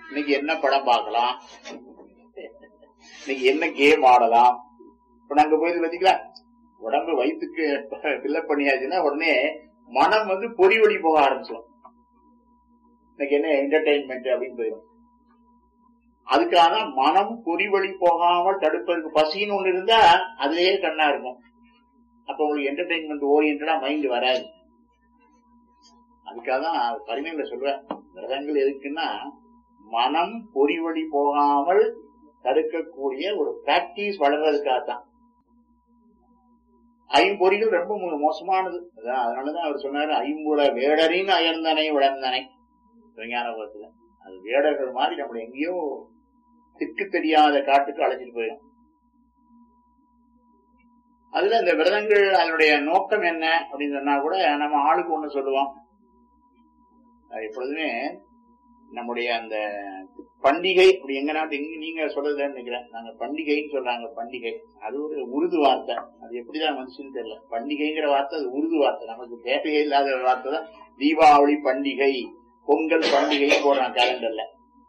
இன்னைக்கு என்ன படம் பார்க்கலாம், இன்னைக்கு என்ன கேம் ஆடலாம். இப்ப நாங்க போயிட்டு பாத்தீங்களா, உடம்பு வயிற்றுக்கு பில்லப் பண்ணியாச்சுன்னா உடனே மனம் வந்து பொறி வழி போக ஆரம்பிச்சிடும். இன்னைக்கு என்ன என்டர்டைன்மெண்ட் அப்படின்னு போயிடும். அதுக்காக மனம் பொறி வழி போகாமல் தடுப்பதற்கு பசின்னு ஒண்ணு இருந்தா அதுலயே கண்ணா இருக்கும். அப்ப உங்களுக்கு என்டர்டைன்மெண்ட் ஓரியன்டா மைண்ட் வராது. அதுக்காக தான் பரிமையில சொல்றேன், விரதங்கள் எதுக்குன்னா மனம் பொறி வழி போகாமல் தடுக்கக்கூடிய ஒரு பிராக்டிஸ் வளர்றதுக்காகத்தான். ஐம்பொறிகள் ரொம்ப மோசமானது. அதனாலதான் அவர் சொன்னாரு, ஐம்புல வேடரின் அயர்ந்தனை விளந்தனை விஞ்ஞானத்துல. அது வேடர்கள் மாதிரி நம்மளை எங்கேயோ திக்கு தெரியாத காட்டுக்கு அழைச்சிட்டு போயிடும். அதுல இந்த விரதங்கள் அதனுடைய நோக்கம் என்ன அப்படின்னு சொன்னா கூட நம்ம ஆளுக்கு ஒண்ணு சொல்லுவோம். எப்பொழுதுமே நம்முடைய அந்த பண்டிகை அப்படி எங்க நாட்டு நீங்க சொல்றதுன்னு நினைக்கிறேன், நாங்க பண்டிகைன்னு சொல்றாங்க. பண்டிகை அது ஒரு உருது வார்த்தை. அது எப்படிதான் வந்துச்சுன்னு தெரியல. பண்டிகைங்கிற வார்த்தை அது உருது வார்த்தை, நமக்கு தேவையே இல்லாத ஒரு வார்த்தை தான். தீபாவளி பண்டிகை, பொங்கல் பண்டிகைன்னு போடுறான் கேலண்டர்ல.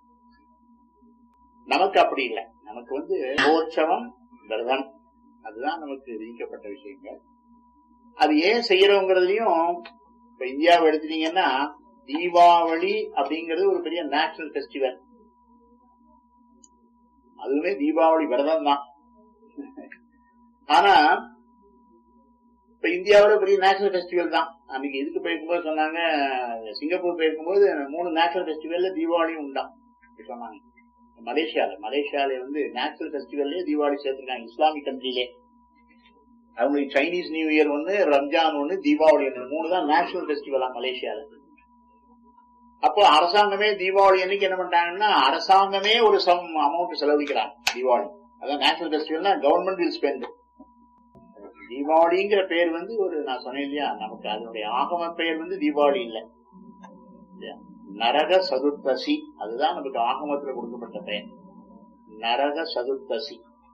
நமக்கு அப்படி இல்லை. நமக்கு வந்து மகோற்சவம், விரதம், அதுதான் நமக்கு விதிக்கப்பட்ட விஷயங்கள். அது ஏன் செய்யறோங்கிறதுலயும் இப்ப இந்தியாவை எடுத்துட்டீங்கன்னா தீபாவளி அப்படிங்கிறது ஒரு பெரிய நேஷனல் பெஸ்டிவல். அதுவுமே தீபாவளி விரதம் தான். ஆனா இப்ப இந்தியாவோட பெரிய நேஷனல் பெஸ்டிவல் தான். அன்னைக்கு இதுக்கு போயிருக்கும்போது சொன்னாங்க, சிங்கப்பூர் போயிருக்கும்போது 3 நேஷனல் பெஸ்டிவல்ல தீபாவளியும் உண்டாம் சொன்னாங்க. மலேசியால வந்து நேஷனல் பெஸ்டிவல்லே தீபாவளி சேர்த்திருக்காங்க. இஸ்லாமிக் கண்ட்ரிலே அவங்களுக்கு சைனீஸ் நியூ இயர் ஒண்ணு, ரம்ஜான் ஒண்ணு, தீபாவளி ஒண்ணு, 3 தான் நேஷனல் பெஸ்டிவலா மலேசியால. அப்போ அரசாங்கமே தீபாவளி அன்னைக்கு என்ன பண்றாங்கன்னா, அரசாங்கமே ஒரு சம் அமௌண்ட் செலவழிக்கிறாங்க தீபாவளி. அதான் நேஷனல் பெஸ்டிவல்னா கவர்மெண்ட் வில் ஸ்பெண்ட். தீபாவளிங்கிற பெயர் வந்து ஒரு, நான் சொன்னேன் இல்லையா, நமக்கு அதனுடைய ஆகம பெயர் வந்து தீபாவளி இல்ல, நரக சதுர்த்தசி. அதுதான் நமக்கு ஆகமத்துல கொடுக்கப்பட்ட பெயர், நரக சதுர்த்தசி.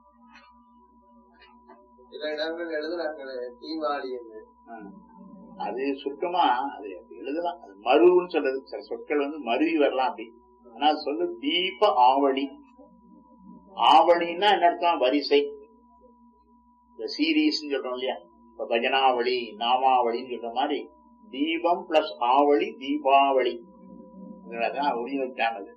சில இடங்கள் எழுதுறாங்களே தீபாவளி. அது சுருக்கமா அது எழுதலாம். அது மருன்னு சொல்றது. சில சொற்கள் வந்து மருவி வரலாம் அப்படி. ஆனா சொல்லு தீப ஆவணி. ஆவணின்னா என்ன அர்த்தம்? வரிசை. இந்த சீரீஸ் சொல்றோம் இல்லையா, இப்ப பஜனாவளி, நாமாவளின்னு சொல்ற மாதிரி தீபம் பிளஸ் ஆவளி தீபாவளி. ஒரிஜினல்.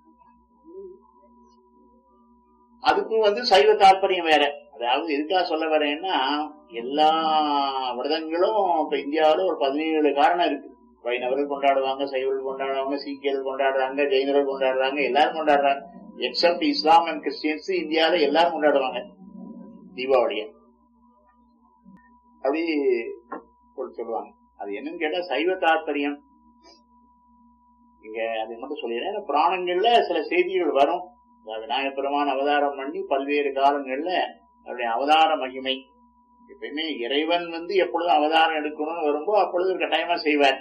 அதுக்கும் வந்து சைவ தாற்பயம் வேற. அதாவது எதுக்காக சொல்ல வரேன்னா, எல்லா விரதங்களும் இப்ப இந்தியாவில ஒரு 17 காரணம் இருக்கு. வைணவர்கள் கொண்டாடுவாங்க, சைவர்கள் கொண்டாடுவாங்க, சீக்கியர்கள் கொண்டாடுறாங்க, ஜெயினர்கள் கொண்டாடுறாங்க, எல்லாரும் கொண்டாடுறாங்க. எக்ஸப்ட் இஸ்லாம் அண்ட் கிறிஸ்டியன்ஸ் இந்தியாவில எல்லாரும் கொண்டாடுவாங்க தீபாவளிய. அப்படி சொல்லுவாங்க. அது என்னன்னு கேட்டா சைவ தாற்பயம். இங்க அதை மட்டும் சொல்லிடுறேன். புராணங்கள்ல சில செய்திகள் வரும். விநாயகப் பெருமான் அவதாரம் பண்ணி பல்வேறு காலங்கள்ல அவருடைய அவதார மகிமை. எப்பயுமே இறைவன் வந்து எப்பொழுதும் அவதாரம் எடுக்கணும்னு வரும்போ அப்பொழுது கட்டாயமா செய்வார்.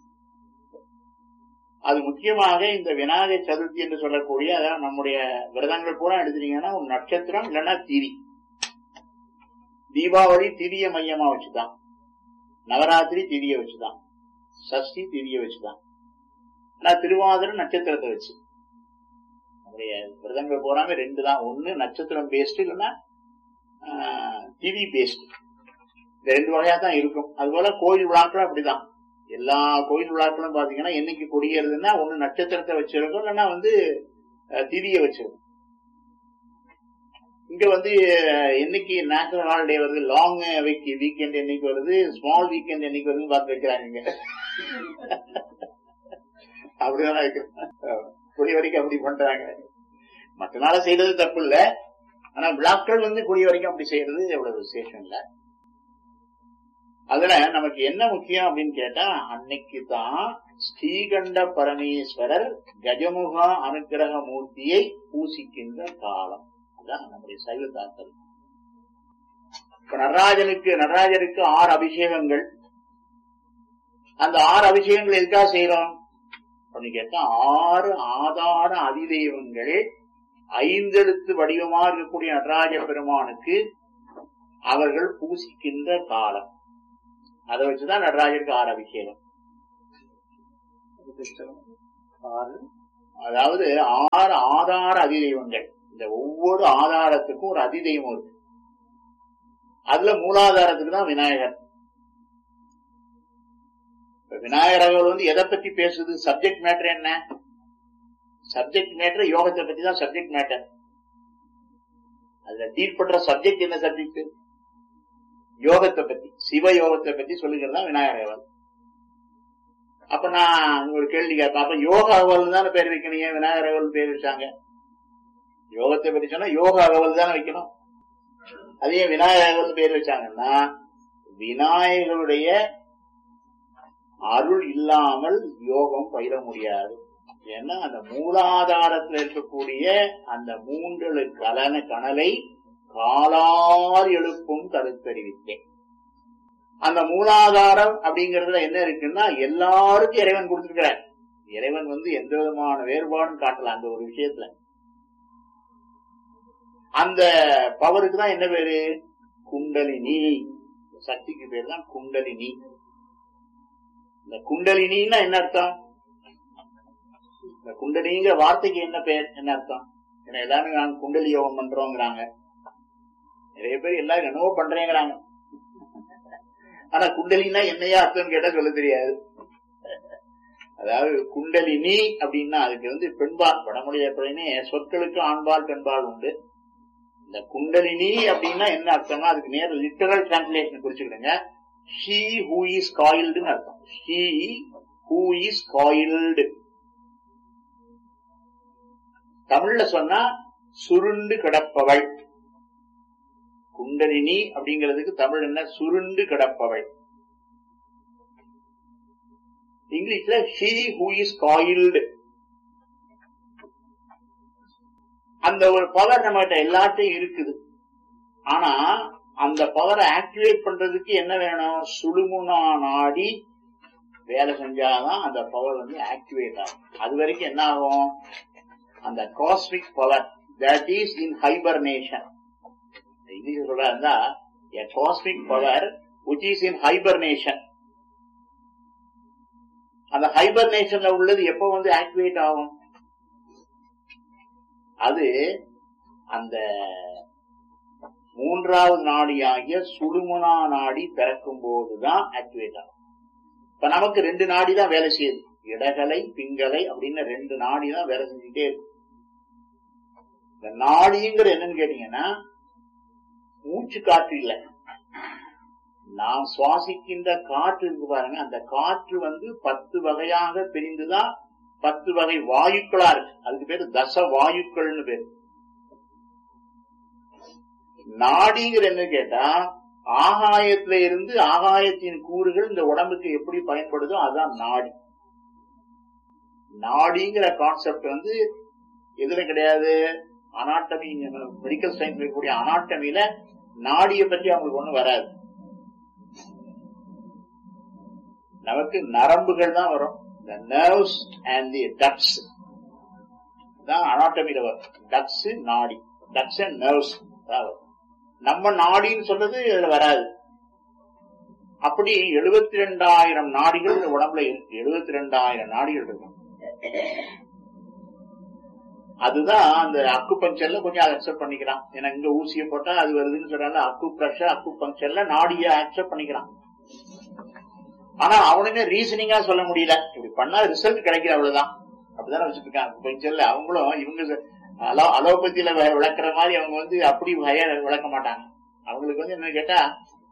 அது முக்கியமாக இந்த விநாயகர் சதுர்த்தி என்று சொல்லக்கூடிய, அதாவது நம்முடைய விரதங்கள் பூரா எடுத்துட்டீங்கன்னா ஒரு நட்சத்திரம் இல்லைன்னா திதி. தீபாவளி திதிய மையமா வச்சுதான், நவராத்திரி திதிய வச்சுதான், சஷ்டி திதிய வச்சுதான், ஆனா திருவாதிரை நட்சத்திரத்தை வச்சு. நம்முடைய விரதங்கள் போறாங்க 2 தான். ஒண்ணு நட்சத்திரம் பேஸ்ட், இல்லைன்னா திதி பேஸ்ட். இந்த 2 வகையா தான் இருக்கும். அதுபோல கோயில் விழாக்களும் அப்படிதான். எல்லா கோயில் விழாக்களும் பாத்தீங்கன்னா என்னைக்கு கொடியேறதுன்னா ஒண்ணு நட்சத்திரத்தை வச்சிருக்கும், இல்லைன்னா வந்து திதிய வச்சிருக்கும். இங்க வந்து என்னைக்கு நேஷனல் ஹாலிடே வருது, லாங் வீக்கெண்ட் என்னைக்கு வருது, ஸ்மால் வீக்கெண்ட் என்னைக்கு வருதுன்னு பார்த்து வைக்கிறாங்க. அப்படிதான் இருக்கு. கொடி வரைக்கும் அப்படி பண்றாங்க. மற்ற நாள செய்யறது தப்பு இல்ல, ஆனா விழாக்கள் வந்து கொடி வரைக்கும் அப்படி செய்யறது எவ்வளவு விசேஷம் இல்ல. அதுல நமக்கு என்ன முக்கியம் அப்படின்னு கேட்டா, அன்னைக்கு தான் ஸ்ரீகண்ட பரமேஸ்வரர் கஜமுக அனுக்கிரக மூர்த்தியை பூசிக்கின்ற காலம். அதான் நம்முடைய சைவ தாற்பயம். இப்ப நடராஜருக்கு 6 அபிஷேகங்கள். அந்த 6 அபிஷேகங்கள் எதுக்காக செய்யறோம் அப்படின்னு கேட்டா, 6 ஆதார அதிதெய்வங்கள் 5 எழுத்து வடிவமா இருக்கக்கூடிய நடராஜ பெருமானுக்கு அவர்கள் பூசிக்கின்ற காலம். அதை வச்சுதான் நடராஜருக்கு 6 அபிஷேகம். 6 அதாவது 6 ஆதார அதிதெய்வங்கள். இந்த ஒவ்வொரு ஆதாரத்துக்கும் ஒரு அதிதெய்வம் இருக்கு. அதுல மூலாதாரத்துக்கு தான் விநாயகர். விநாயகர் எதை பத்தி பேசுது? சப்ஜெக்ட் மேட்டர் என்ன? சப்ஜெக்ட் மேட்டர் யோகத்தை பத்தி தான் சப்ஜெக்ட் மேட்டர். அதுல டீல் பண்ற சப்ஜெக்ட் என்ன? சப்ஜெக்ட் யோகத்தை பத்தி, சிவ யோகத்தை பத்தி சொல்லுகிறது தான் விநாயகர். அப்ப நான் ஒரு கேள்வி கேட்பேன், அப்ப யோக அகவல் தானே பேர் வைக்கணும், ஏன் விநாயகர் அகவல் பேர் வச்சாங்க? யோகத்தை பத்தி சொன்னா யோக அகவல் தானே வைக்கணும். அதே விநாயகர் அகவல் பேர் வச்சாங்கன்னா விநாயகருடைய அருள் இல்லாமல் யோகம் பயிர முடியாது. ஏன்னா அந்த மூலாதாரத்தில் இருக்கக்கூடிய அந்த 3 கணலை காலால் எழுப்பும் கருத்தறிவித்தேன். அந்த மூலாதாரம் அப்படிங்கறதுல என்ன இருக்குன்னா எல்லாருக்கும் இறைவன் கொடுத்திருக்கிறார். இறைவன் எந்த விதமான வேறுபாடும் காட்டல அந்த ஒரு விஷயத்துல. அந்த பவருக்கு தான் என்ன பேரு? குண்டலினி. சக்திக்கு பேர் தான் குண்டலினி. இந்த குண்டலினின்னா என்ன அர்த்தம்? இந்த குண்டலிங்கிற வார்த்தைக்கு என்ன பேர், என்ன அர்த்தம்? ஏன்னா எல்லாரும் நாங்க குண்டலி யோகம் பண்றோங்கிறாங்க. நிறைய பேர் எல்லாரும் என்னவோ பண்றேங்கிறாங்க. ஆனா குண்டலினா என்னையா அர்த்தம் கேட்டா சொல்ல தெரியாது. அதாவது குண்டலினி அப்படின்னா அதுக்கு பெண்பால், வடமொழி எப்படின்னு சொற்களுக்கு ஆண்பால் பெண்பால் உண்டு. இந்த குண்டலினி அப்படின்னா என்ன அர்த்தம்னா அதுக்கு நேர literal translation குறிச்சுக்கிடுங்க. She who is coiled ன்னு அர்த்தம். She who is coiled. தமிழ்ல சொன்னா சுருண்டு கிடப்பவள். குண்டலினி அப்படிங்கிறதுக்கு தமிழ் என்ன? சுருண்டு கிடப்பவள். இங்கிலீஷ்ல she who is coiled. அந்த ஒரு பவர் நம்ம கிட்ட எல்லாத்தையும் இருக்குது. ஆனா அந்த பவரை ஆக்டிவேட் பண்றதுக்கு என்ன வேணும்? சுழுமுனா நாடி வேலை செஞ்சாதான் அந்த பவர் ஆக்டிவேட் ஆகும். அது வரைக்கும் என்ன ஆகும்? அந்த cosmic power that is in hibernation. English சொல்றா a cosmic power which is in hibernation. அந்த ஹைபர்னேஷன்ல உள்ளது எப்ப ஆக்டிவேட் ஆகும்? அது அந்த 3வது நாடியாகிய சுழுமுனா நாடி திறக்கும் போதுதான் ஆக்டிவேட் ஆகும். இப்ப நமக்கு 2 நாடி தான் வேலை செய்யுது. இடகலை பிங்கலை அப்படின்னு 2 நாடி தான் வேலை செஞ்சுட்டே இருக்கு. இந்த நாடிங்கிறது என்னன்னு கேட்டீங்கன்னா மூச்சு காற்று இல்ல, நாம் சுவாசிக்கின்ற காற்று இருக்கு பாருங்க. அந்த காற்று 10 வகையாக பிரிந்துதான் 10 வகை வாயுக்களா இருக்கு. அதுக்கு பேரு தச வாயுக்கள்னு பேரு. நாடிங்கிற என்ன கேட்டா ஆகாயத்துல இருந்து ஆகாயத்தின் கூறுகள் இந்த உடம்புக்கு எப்படி பயன்படுதோ அதுதான் நாடி. நாடிங்கிற கான்செப்ட் எதுல கிடையாது? அனாட்டமி, மெடிக்கல் சயின்ஸ் இருக்கக்கூடிய அனாட்டமியில நாடியை பற்றி அவங்களுக்கு ஒண்ணும் வராது. நமக்கு நரம்புகள் தான் வரும். the nerves and the ducts தான் அனாட்டமியில வரும். ducts நாடி, ducts and nerves தான் வரும். நம்ம நாடின்னு சொல்றது இதுல வராது. அப்படி 72,000 நாடிகள் இந்த உடம்புல இருக்கு. 72,000 நாடிகள் இருக்கு. அதுதான் அந்த அக்கு பங்கர்ல கொஞ்சம் அதை அக்செப்ட் பண்ணிக்கிறான். ஏன்னா இங்க ஊசியை போட்டா அது வருதுன்னு சொல்றாங்க. அக்கு பிரஷர் அக்கு பங்கர்ல நாடிய அக்செப்ட் பண்ணிக்கிறான். ஆனா அவனுமே ரீசனிங்கா சொல்ல முடியல. இப்படி பண்ணா ரிசல்ட் கிடைக்கிற அவ்வளவுதான். அப்படிதானே வச்சுட்டு இருக்காங்க அக்கு பங்கர்ல. அவங்களும் இவங்க அலோபதியில விளக்குற மாதிரி அவங்க அப்படி விளக்க மாட்டாங்க. அவங்களுக்கு என்ன கேட்டா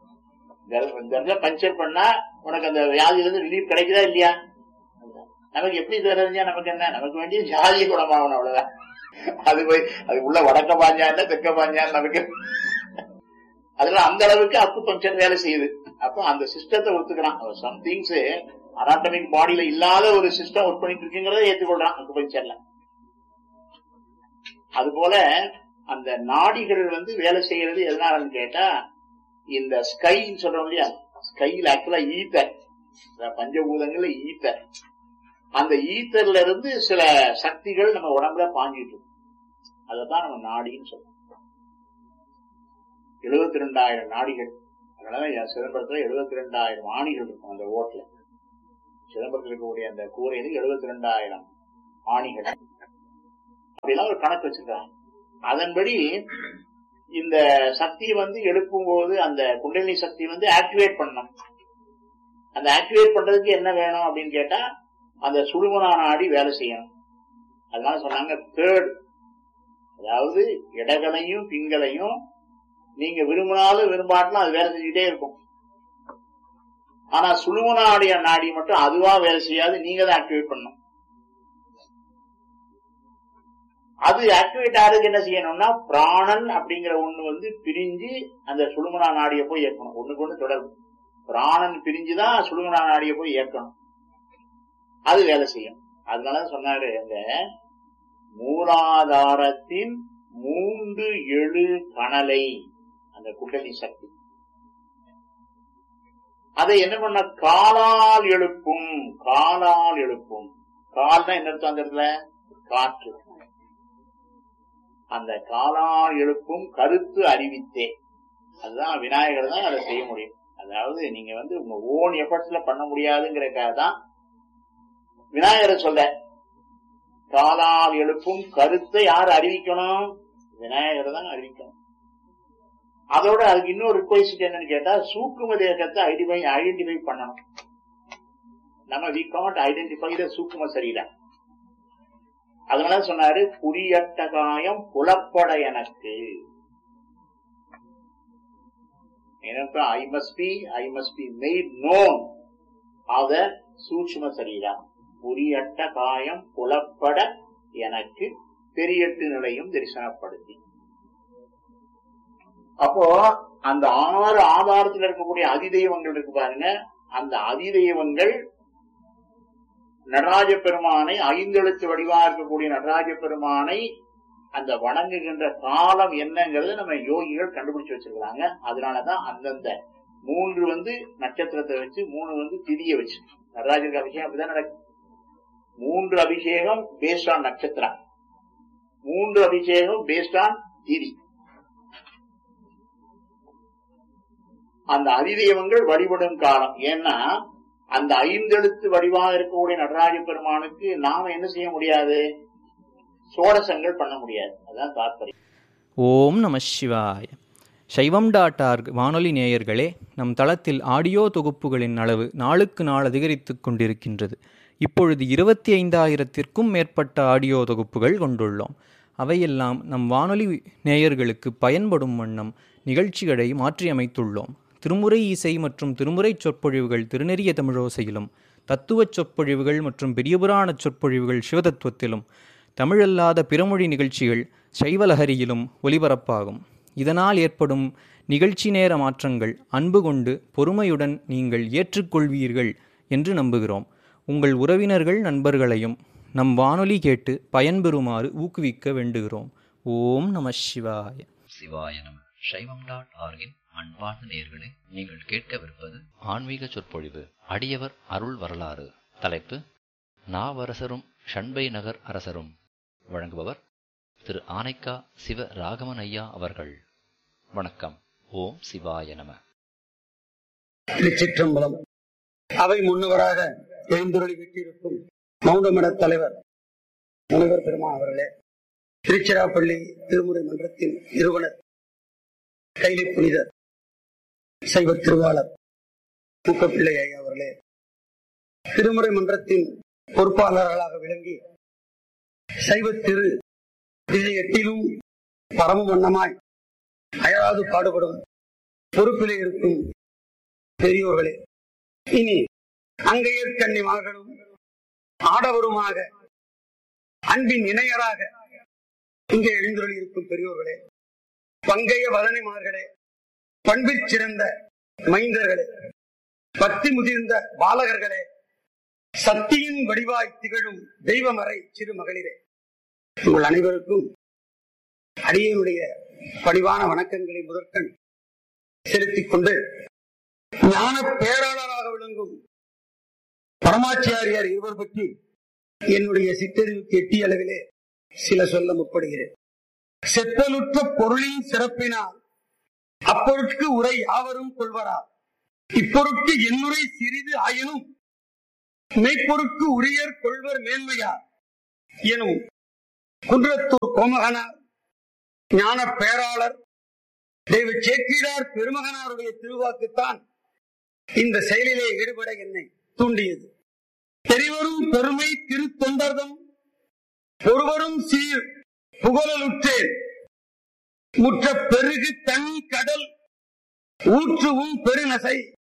பஞ்சர் பண்ணா உனக்கு அந்த வியாதியில இருந்து ரிலீஃப் கிடைக்குதா இல்லையா? நமக்கு எப்படி தெரிஞ்சா நமக்கு என்ன? நமக்கு வேண்டிய ஜாதிய குணமாகணும், அவ்வளவுதான். அது போய் அது உள்ள வடக்க பாஞ்சா இல்ல தெற்க பாஞ்சா நமக்கு அதெல்லாம் அந்த அளவுக்கு அக்கு பங்கர் வேலை செய்யுது. அப்ப அந்த சிஸ்டத்தை ஒத்துக்கிறான். சம் திங்ஸ் அனாட்டமிக் பாடியில இல்லாத ஒரு சிஸ்டம் ஒர்க் பண்ணிட்டு இருக்குங்கிறத ஏற்றுக்கொள்றான் அக்கு பங்கர்ல. அது போல அந்த நாடிகள் வேலை செய்யறது எதனாலன்னு கேட்டா இந்த ஸ்கைன்னு சொல்றோம் இல்லையா? ஸ்கைல ஆக்சுவலா ஈத்தர், பஞ்சபூதங்கள்ல ஈத்தர். அந்த ஈத்தர்ல இருந்து சில சக்திகள் நம்ம உடம்புல பாஞ்சிட்டு இருக்கு. அததான் நம்ம நாடின்னு சொல்றோம். 72,000 நாடிகள். அதனால சிதம்பரத்துல 72,000 ஆணிகள் இருக்கும் அந்த ஓட்டுல. சிதம்பரத்தில் இருக்கக்கூடிய அந்த கூரையில 72,000 ஆணிகள். அப்படிலாம் ஒரு கணக்கு வச்சிருக்காங்க. அதன்படி இந்த சக்தியை எழுப்பும் போது அந்த குண்டலினி சக்தி ஆக்டிவேட் பண்ணணும். அந்த ஆக்டிவேட் பண்றதுக்கு என்ன வேணும் அப்படின்னு கேட்டா அந்த சுழுமுனா நாடி வேலை செய்யணும். அதனால சொன்னாங்க தேர்ட், அதாவது இடகளையும் பிங்களையும் நீங்க விரும்பினாலும் விரும்பாட்டிலும் அது வேலை செஞ்சுட்டே இருக்கும். ஆனா சுழுமுனாடைய நாடி மட்டும் அதுவா வேலை செய்யாது, நீங்க தான் ஆக்டிவேட் பண்ணணும். அது ஆக்டிவேட் ஆகிறதுக்கு என்ன செய்யணும்னா பிராணன் அப்படிங்கிற ஒண்ணு பிரிஞ்சு அந்த சுழுமுனா நாடியை போய் இயக்கணும். ஒண்ணுக்கு ஒண்ணு தொடர்பு. பிராணன் பிரிஞ்சுதான் சுழுமுனா நாடியை போய் இயக்கணும். அது வேலை செய்யும். அதனால சொன்னாரு அங்க மூலாதாரத்தின் 3 எழு கணலை அந்த குண்டலினி சக்தி அதை என்ன பண்ண காலால் எழுப்பும். காலால் எழுப்பும். கால் தான் என்ன அர்த்தம் அந்த இடத்துல? காற்று. அந்த காலால் எழுப்பும் கருத்து அறிவித்தே. அதுதான் விநாயகர் தான் அதை செய்ய முடியும். அதாவது நீங்க உங்க ஓன் எஃபர்ட்ஸ்ல பண்ண முடியாதுங்கிறதுக்காக தான் விநாயகரை சொல்ற. காலால் எழுப்பும் கருத்தை யார் அறிவிக்கணும்? விநாயகர் தான் அறிவிக்கணும். அதோட அதுக்கு இன்னொரு ரிக்வெஸ்ட் என்னன்னு கேட்டா சூக்கும தேகத்தை ஐடென்டிஃபை பண்ணணும். நம்ம வி காண்ட் ஐடென்டிஃபை த சூக்கும சரீரம். அதனால சொன்னாரு குறியட்ட காயம் புலப்பட எனக்கு. I must be made known of the சூக்ஷ்ம சரீரம். குறியட்ட காயம் புலப்பட எனக்கு பெரியட்டு நிலையும் தரிசனப்படுத்தி. அப்போ அந்த 6 ஆதாரத்தில் இருக்கக்கூடிய அதிதெய்வங்கள் இருக்கு பாருங்க. அந்த அதிதெய்வங்கள் நடராஜ பெருமானை 5 எழுத்து வடிவா இருக்கக்கூடிய நடராஜ பெருமானை அந்த வணங்குகின்ற காலம் என்னங்கிறது நம்ம யோகிகள் கண்டுபிடிச்சு வச்சிருக்காங்க. அதனாலதான் அந்தந்த 3 நட்சத்திரத்தை வச்சு 3 திதியை வச்சு நடராஜருக்கு அபிஷேகம் அப்படிதான் நடக்கும். 3 அபிஷேகம் பேஸ்ட் ஆன் நட்சத்திரம், 3 அபிஷேகம் பேஸ்ட் ஆன் திதி. அந்த அதிதெய்வங்கள் வழிபடும் காலம். ஏன்னா அந்த 5 எழுத்து வடிவாக இருக்கக்கூடிய நடராஜ பெருமானுக்கு நாம என்ன செய்ய முடியாது? சோடசங்கள் பண்ண முடியாது. அதான் தாற்பயம். ஓம் நம சிவாய. சைவம்.org வானொலி நேயர்களே, நம் தளத்தில் ஆடியோ தொகுப்புகளின் அளவு நாளுக்கு நாள் அதிகரித்து கொண்டிருக்கின்றது. இப்பொழுது 25,000த்திற்கும் மேற்பட்ட ஆடியோ தொகுப்புகள் கொண்டுள்ளோம். அவையெல்லாம் நம் வானொலி நேயர்களுக்கு பயன்படும் வண்ணம் நிகழ்ச்சிகளை மாற்றியமைத்துள்ளோம். திருமுறை இசை மற்றும் திருமுறை சொற்பொழிவுகள் திருநெறிய தமிழோசையிலும், தத்துவச் சொற்பொழிவுகள் மற்றும் பெரியபுராண சொற்பொழிவுகள் சிவதத்துவத்திலும், தமிழல்லாத பிறமொழி நிகழ்ச்சிகள் சைவலஹரியிலும் ஒலிபரப்பாகும். இதனால் ஏற்படும் நிகழ்ச்சி நேர மாற்றங்கள் அன்பு கொண்டு பொறுமையுடன் நீங்கள் ஏற்றுக்கொள்வீர்கள் என்று நம்புகிறோம். உங்கள் உறவினர்கள் நண்பர்களையும் நம் வானொலி கேட்டு பயன்பெறுமாறு ஊக்குவிக்க வேண்டுகிறோம். ஓம் நம சிவாய. சிவாய நம. சைவம்.org அன்பார்ந்த நேயர்களே, நீங்கள் கேட்கவிருப்பது ஆன்மீக சொற்பொழிவு. அடியவர் அருள் வரலாறு. தலைப்பு நாவரசரும் ஷண்பை நகர் அரசரும். வழங்குபவர் திரு ஆனைக்கா சிவ ராகவன் ஐயா அவர்கள். வணக்கம். ஓம் சிவாய நம. திருச்சிற்றம்பலம். அவை முன்னவராக எழுந்துருளி விட்டிருக்கும் மௌனமட தலைவர் முனைவர் பெருமா அவர்களே, திருச்சிராப்பள்ளி திருமுறை மன்றத்தின் நிறுவனர் கைலை புனிதர் சைவ திருவாளர் மூக்கப்பிள்ளை ஐயா அவர்களே, திருமுறை மன்றத்தின் பொறுப்பாளர்களாக விளங்கி சைவ திரு திசை 8லும் பரம வண்ணமாய் அயராது பாடுபடும் பொறுப்பிலே இருக்கும் பெரியோர்களே, இனி அங்கையர் கன்னி மகளும் ஆடவருமாக அன்பின் இணையராக இங்கே எழுந்துள்ளி இருக்கும் பெரியோர்களே, பங்கைய வதனிமார்களே, பண்பிற் சிறந்த மைந்தர்களே, பக்தி முதிர்ந்த பாலகர்களே, சக்தியின் வடிவாய் திகழும் தெய்வமறை சிறு மகளிரே, உங்கள் அனைவருக்கும் அடியனுடைய பணிவான வணக்கங்களை முதற்கண் செலுத்திக் கொண்டு ஞான பேராளராக விளங்கும் பரமாச்சாரியார் இருவர் பற்றி என்னுடைய சிற்றறிவுக்கு எட்டிய அளவிலே சில சொல்ல முற்படுகிறேன். செப்பலுற்ற பொருளின் சிறப்பினால் அப்பொருட்கு உரை யாவரும் கொள்வரா, இப்பொருட்கு என்னுரை சிறிது ஆயினும் மெய்ப்பொருட்கு உரியர் கொள்வர் மேன்மையார் எனும் குன்றத்தூர் கோமகனார், ஞான பேராளர் தெய்வ சேக்கிழார் பெருமகனாருடைய திருவாக்குத்தான் இந்த செயலிலே ஈடுபட என்னை தூண்டியது. தெரிவரும் பெருமை திருத்தொண்டர்தம் ஒருவரும் சீர் புகழலுற்றேன், முற்ற பெருகு தனி கடல் ஊற்றுவும் பெருநசை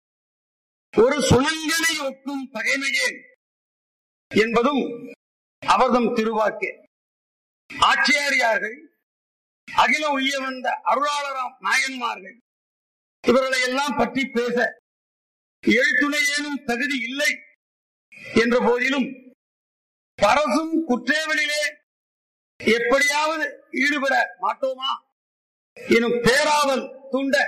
ஒரு சுணங்கனை ஒக்கும் பகைமையேன் என்பதும் அவர்தம் திருவாக்கே. ஆட்சியாரியார்கள், அகில உய்ய வந்த அருளாளராம் நாயன்மார்கள் இவர்களை எல்லாம் பற்றி பேச எழுத்துணை ஏனும் தகுதி இல்லை என்ற போதிலும் பரசும் குற்றேவலிலே எப்படியாவது ஈடுபட மாட்டோமா எனும் பேராவல் தூண்ட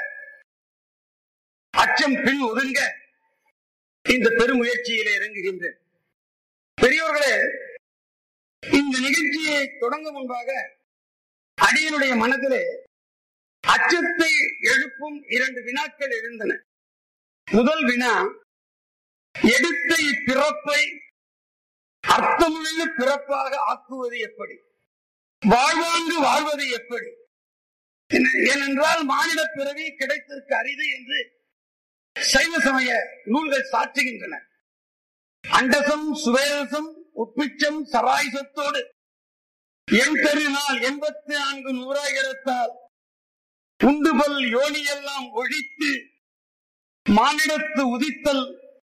அச்சம் பின் ஒதுங்க இந்த பெருமுயற்சியிலே இறங்குகின்றேன். பெரியோர்களே, இந்த நிகழ்ச்சியை தொடங்க முன்பாக அடியனுடைய மனதிலே அச்சத்தை எழுப்பும் 2 வினாக்கள் எழுந்தன. முதல் வினா, எடுத்த இப்பிறப்பை அர்த்தமுள்ள பிறப்பாக ஆக்குவது எப்படி, வாழ்வாங்கு வாழ்வது எப்படி? ஏனென்றால் மானிட பிறவி கிடைத்திருக்க அரிது என்று சைவ சமய நூல்கள் சாற்றுகின்றன. அண்டசம் சுவேரசம் உப்பிச்சம் சராயுசத்தோடு என் பெருநாள் 84 நூறாயிரத்தால் உண்டுபல் யோனியெல்லாம் ஒழித்து மானிடத்து உதித்தல்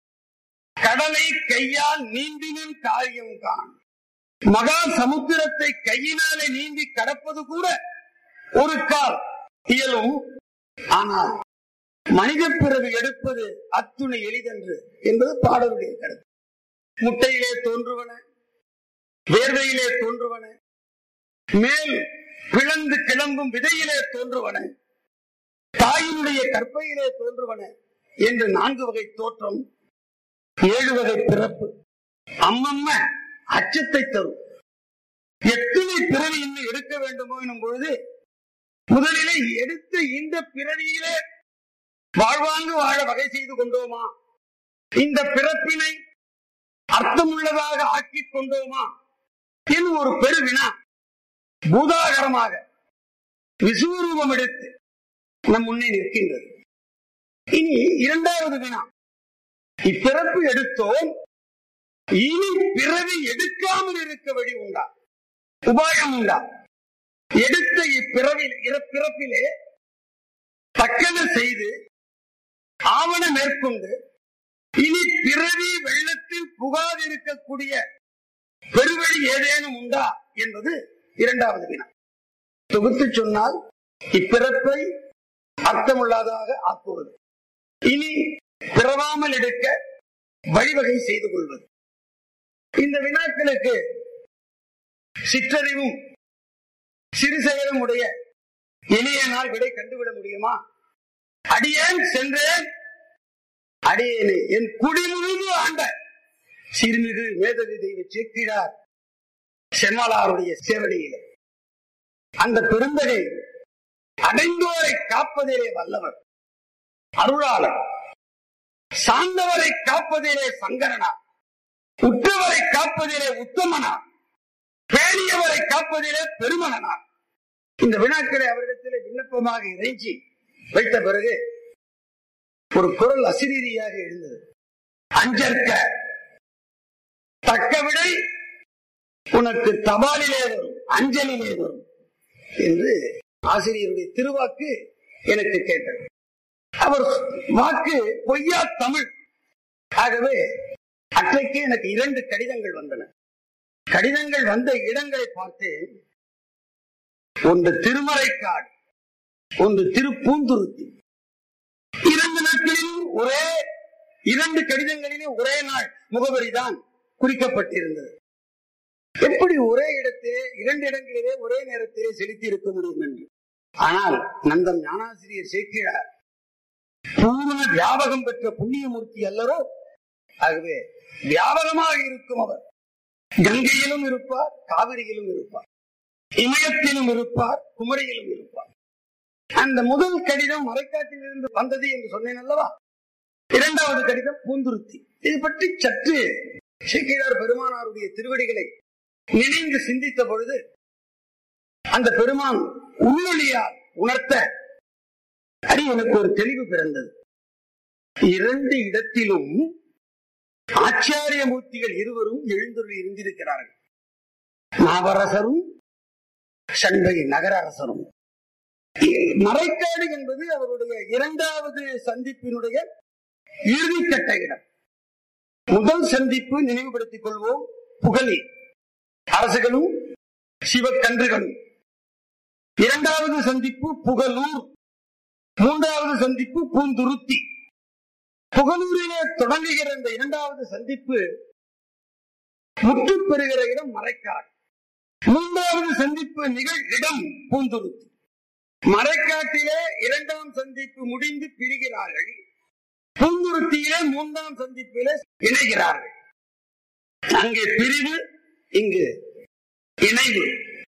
கடலை கையால் நீந்தினின் காரியம் காண். மகா சமுத்திரத்தை கையினாலே நீந்தி கடப்பது கூட ஒரு கால் இயலும், ஆனால் மனித பிறவி எடுப்பது அத்துணை எளிதன்று என்பது பாடலுடைய கருத்து. முட்டையிலே தோன்றுவன, வேர்வையிலே தோன்றுவன, மேல் பிளந்து கிளம்பும் விதையிலே தோன்றுவன, தாயினுடைய கற்பையிலே தோன்றுவன என்று 4 வகை தோற்றம், 7 வகை பிறப்பு. அம்மம்ம அச்சத்தை தரும். எத்தனை பிறவி இன்னும் எடுக்க வேண்டுமோ எனும் பொழுது முதலிலே எடுத்த இந்த பிறவியிலே வாழ்வாங்கு வாழ வகை செய்து கொண்டோமா, இந்த பிறப்பினை அர்த்தமுள்ளதாக ஆக்கிக் கொண்டோமா என்னும் ஒரு பெருவினா பூதாகரமாக விசுவரூபம் எடுத்து நம் முன்னே நிற்கின்றது. இனி 2வது வினா, இப்பிறப்பு எடுத்தோம், இனி பிறவி எடுக்காமல் இருக்க வழி உண்டா, உபாயம் உண்டா? எடுத்த இப்பிறப்பிலே தக்கன செய்து ஆவண மேற்கொண்டு இனி பிறவி வெள்ளத்தில் புகாதிருக்கக்கூடிய பெருவழி ஏதேனும் உண்டா என்பது 2வது வினா. தொகுத்து சொன்னால் இப்பிறப்பை அர்த்தமுள்ளதாக ஆக்குவது, இனி பிறவாமல் எடுக்க வழிவகை செய்து கொள்வது. இந்த வினாக்களுக்கு சிற்றறிவும் சிறு செயலும் உடைய எளிய நாள் விடை கண்டுவிட முடியுமா? அடியேன் சென்றேன், அடியேனே என் குடிமுழுது ஆண்ட சிறுமிகு மேதவி தெய்வ சேக்கிழார் செம்மலாருடைய சேவடியிலே அந்த பெருந்தகை அடைந்தோரை காப்பதிலே வல்லவர், அருளாளர், சார்ந்தவரை காப்பதிலே சங்கரனா, உற்றவரை காப்பதிலே உத்தமனா, பேணியவரை காப்பதிலே பெருமகனா. இந்த வினாக்களை அவரிடத்திலே விண்ணப்பமாக இறைஞ்சி வைத்த பிறகு ஒரு குரல் அசிரீதியாக எழுந்தது. அஞ்சற்க தக்க விடை உனக்கு தபாலிலே வரும், அஞ்சலிலே வரும் என்று ஆசிரியருடைய திருவாக்கு எனக்கு கேட்டது. அவர் வாக்கு பொய்யா தமிழ். ஆகவே அன்றைக்கு எனக்கு 2 கடிதங்கள் வந்தன. கடிதங்கள் வந்த இடங்களை பார்த்தேன். ஒன்று திருமறைக்காடு, ஒன்று திருப்பூந்துருத்தி. 2 நாட்களிலும் ஒரே 2 கடிதங்களிலே ஒரே நாள் முகவரிதான் குறிக்கப்பட்டிருந்தது. எப்படி ஒரே இடத்திலே 2 இடங்களிலே ஒரே நேரத்திலே செலுத்தி இருக்க முடியும் என்று. ஆனால் நந்தம் ஞானாசிரியர் சேக்கிழார் பூர்ண வியாபகம் பெற்ற புண்ணியமூர்த்தி அல்லரோ. ஆகவே வியாபகமாக இருக்கும் அவர் கங்கையிலும் இருப்பார், காவிரியிலும் இருப்பார், இமயத்திலும் இருப்பார், குமரியிலும் இருப்பார். அந்த முதல் கடிதம் மறைக்காட்டிலிருந்து வந்தது என்று சொன்னேன் அல்லவா. 2வது கடிதம் பூந்துருத்தி. இது பற்றி சற்று சேக்கிழார் பெருமானாருடைய திருவடிகளை நினைந்து சிந்தித்த பொழுது அந்த பெருமான் உள்வழியால் உணர்த்த எனக்கு ஒரு தெளிவு பிறந்தது. 2 இடத்திலும் ஆச்சாரிய மூர்த்திகள் இருவரும் எழுந்தருளி இருந்திருக்கிறார்கள். நாவரசரும் சண்பை நகர அரசரும். மறைக்காடு என்பது அவருடைய 2வது சந்திப்பினுடைய இறுதிக்கட்ட இடம். முதல் சந்திப்பு நினைவுபடுத்திக் கொள்வோம், புகழி அரசுகளும் சிவக்கன்றுகளும். 2வது சந்திப்பு புகழூர், 3வது சந்திப்பு பூந்துருத்தி. புகழூரிலே தொடங்குகிற இந்த 2வது சந்திப்பு முற்று பெறுகிற இடம் மறைக்காடு. 3வது சந்திப்பு நிகழ் இடம் பூந்துருத்தி. மறைக்காட்டிலே 2ஆம் சந்திப்பு முடிந்து பிரிகிறார்கள், பூந்துருத்தியிலே 3ஆம் சந்திப்பிலே இணைகிறார்கள். அங்கே பிரிவு, இங்கு இணைவு.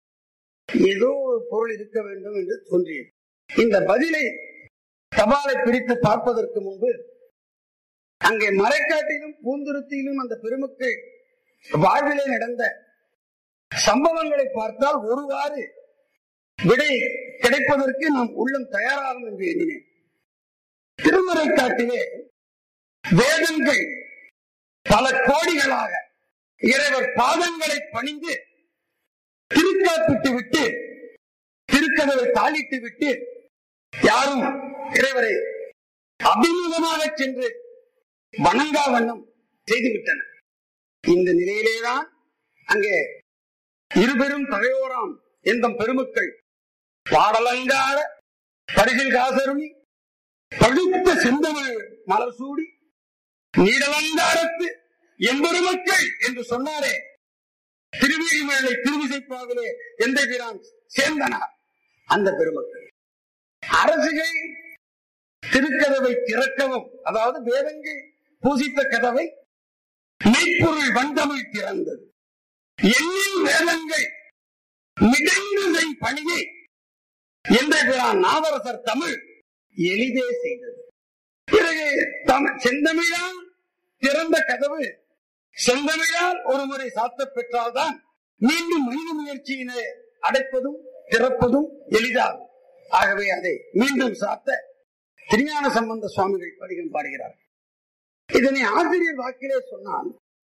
ஏதோ ஒரு பொருள் இருக்க வேண்டும் என்று தோன்றியது. இந்த பதிலை தபாலை பிரித்து பார்ப்பதற்கு முன்பு அங்கே மறைக்காட்டிலும் பூந்துருத்தியிலும் அந்த பெருமக்கள் வாழ்விலே நடந்த சம்பவங்களை பார்த்தால் ஒருவாறு விடை கிடைப்பதற்கு நாம் உள்ளம் தயாராகும் என்று எண்ணினேன். திருமறைக்காட்டிலே வேதங்கள் பல கோடிகளாக இறைவர் பாதங்களை பணிந்து திருக்காப்பிட்டு விட்டு திருக்கதவை தாளிட்டு விட்டு யாரும் இறைவரை அபிமுகமாக சென்று வணங்கா வண்ணம் செய்துவிட்டனர். இந்த நிலையிலேதான் அங்கே இருபெரும் தலையோராம் எந்தம் பெருமக்கள் பாடலங்கார பரிசில் காசருணி பழுத்த செந்தமிழ் மலர் சூடி நீடலங்காரத்து எம்பெருமக்கள் என்று சொன்னாரே, திருவிழிமலை திருவிசைப்பாவிலே எந்த பிரான் சேர்ந்தனார். அந்த பெருமக்கள் அரசுகள் திருக்கதவை திறக்கவும், அதாவது வேதங்கள் பூசித்த கதவை மெய்ப்பொருள் வந்தமிழ் திறந்தது. எண்ணில் வேதங்கள் மிடைந்து பணியை என்ற பிரான் நாவரசர் தமிழ் எளிதே செய்தது. பிறகு செந்தமிழால் திறந்த கதவு செந்தமிழால் ஒரு முறை சாத்த பெற்றால்தான் மீண்டும் மனித முயற்சியினை அடைப்பதும் திறப்பதும் எளிதாகும். ஆகவே அதை மீண்டும் சாத்த திருஞான சம்பந்த சுவாமிகள் பதிகம் பாடுகிறார். இதனை ஆசிரியர் வாக்கிலே சொன்னால்,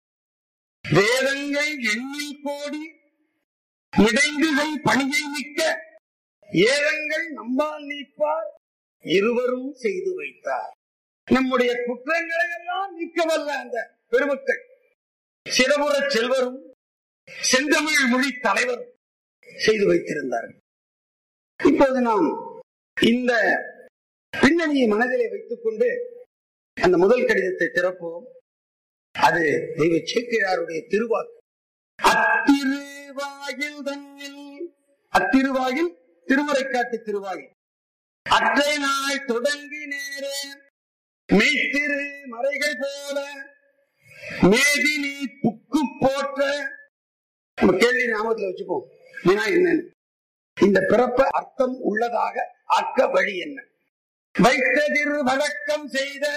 வேதங்கள் எண்ணில் கோடி மிடைந்து பணியை மிக்க ஏதங்கள் நம்பால் நீப்பார் இருவரும் செய்து வைத்தார். நம்முடைய குற்றங்களை எல்லாம் நீக்கவல்ல அந்த பெருமக்கள் சிறபுற செல்வரும் செந்தமிழ் மொழி தலைவரும் செய்து வைத்திருந்தார்கள். இப்போது நாம் இந்த பின்னணியை மனதிலே வைத்துக் கொண்டு அந்த முதல் கடிதத்தை திறப்போம். அது தெய்வ சேக்கிழாருடைய திருவாக்கு. அத்திருவாயில் தன்னில், அத்திருவாயில் திருமறைக்காட்டு திருவாயில் அற்றை நாள் தொடங்கி நேரே மெய்த்திரு மறைகள் போல மேதினி புக்கு போற்ற. நம்ம கேள்வி ஞாபகத்தில் வச்சுப்போம். என்னன்னு இந்த பிறப்ப அர்த்தம் உள்ளதாக ஆக்க வழி என்ன? வைத்ததிரு வழக்கம் செய்த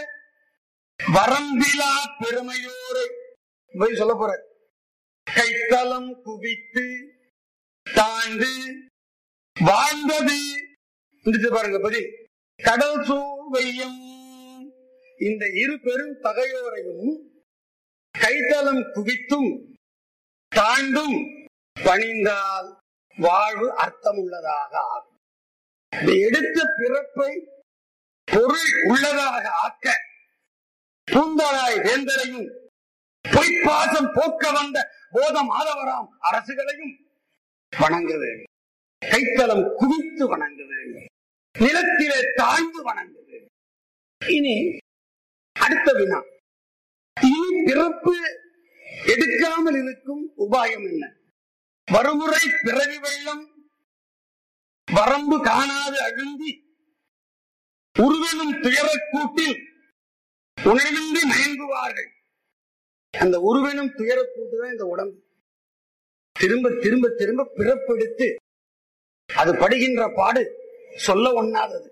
வரம்பிலா பெருமையோரை போய் சொல்ல போற. கைத்தலம் குவித்து தாழ்ந்து வாழ்ந்தது பாருங்க பதில். கடல் சூழ் வையம் இந்த இரு பெரும் தகையோரையும் கைத்தலம் குவித்தும் தாழ்ந்தும் பணிந்தால் வாழ்வு அர்த்தம் உள்ளதாக ஆகும். எடுத்த பிறப்பை பொருள் உள்ளதாக ஆக்க பூந்தராய் வேந்தரையும் பொய்ப்பாசம் போக்க வந்த போத மாதவராம் அரசுகளையும் வணங்க வேண்டும். கைத்தலம் குவித்து வணங்க வேண்டும். நிலத்திலே தாழ்ந்து வணங்க வேண்டும். இனி அடுத்த வினா, இனி பிறப்பு எடுக்காமல் இருக்கும் உபாயம் என்ன? வருமுறை பிறவி வெள்ளம் வரம்பு காணாது அழுந்தி உருவெனும் துயரக்கூட்டில் உணர்வின்றி மயங்குவார்கள். அந்த உருவெனும் துயரக்கூட்டுதான் இந்த உடம்பு. திரும்ப திரும்ப திரும்ப பிறப்பெடுத்து அது படுகின்ற பாடு சொல்ல ஒண்ணாதது.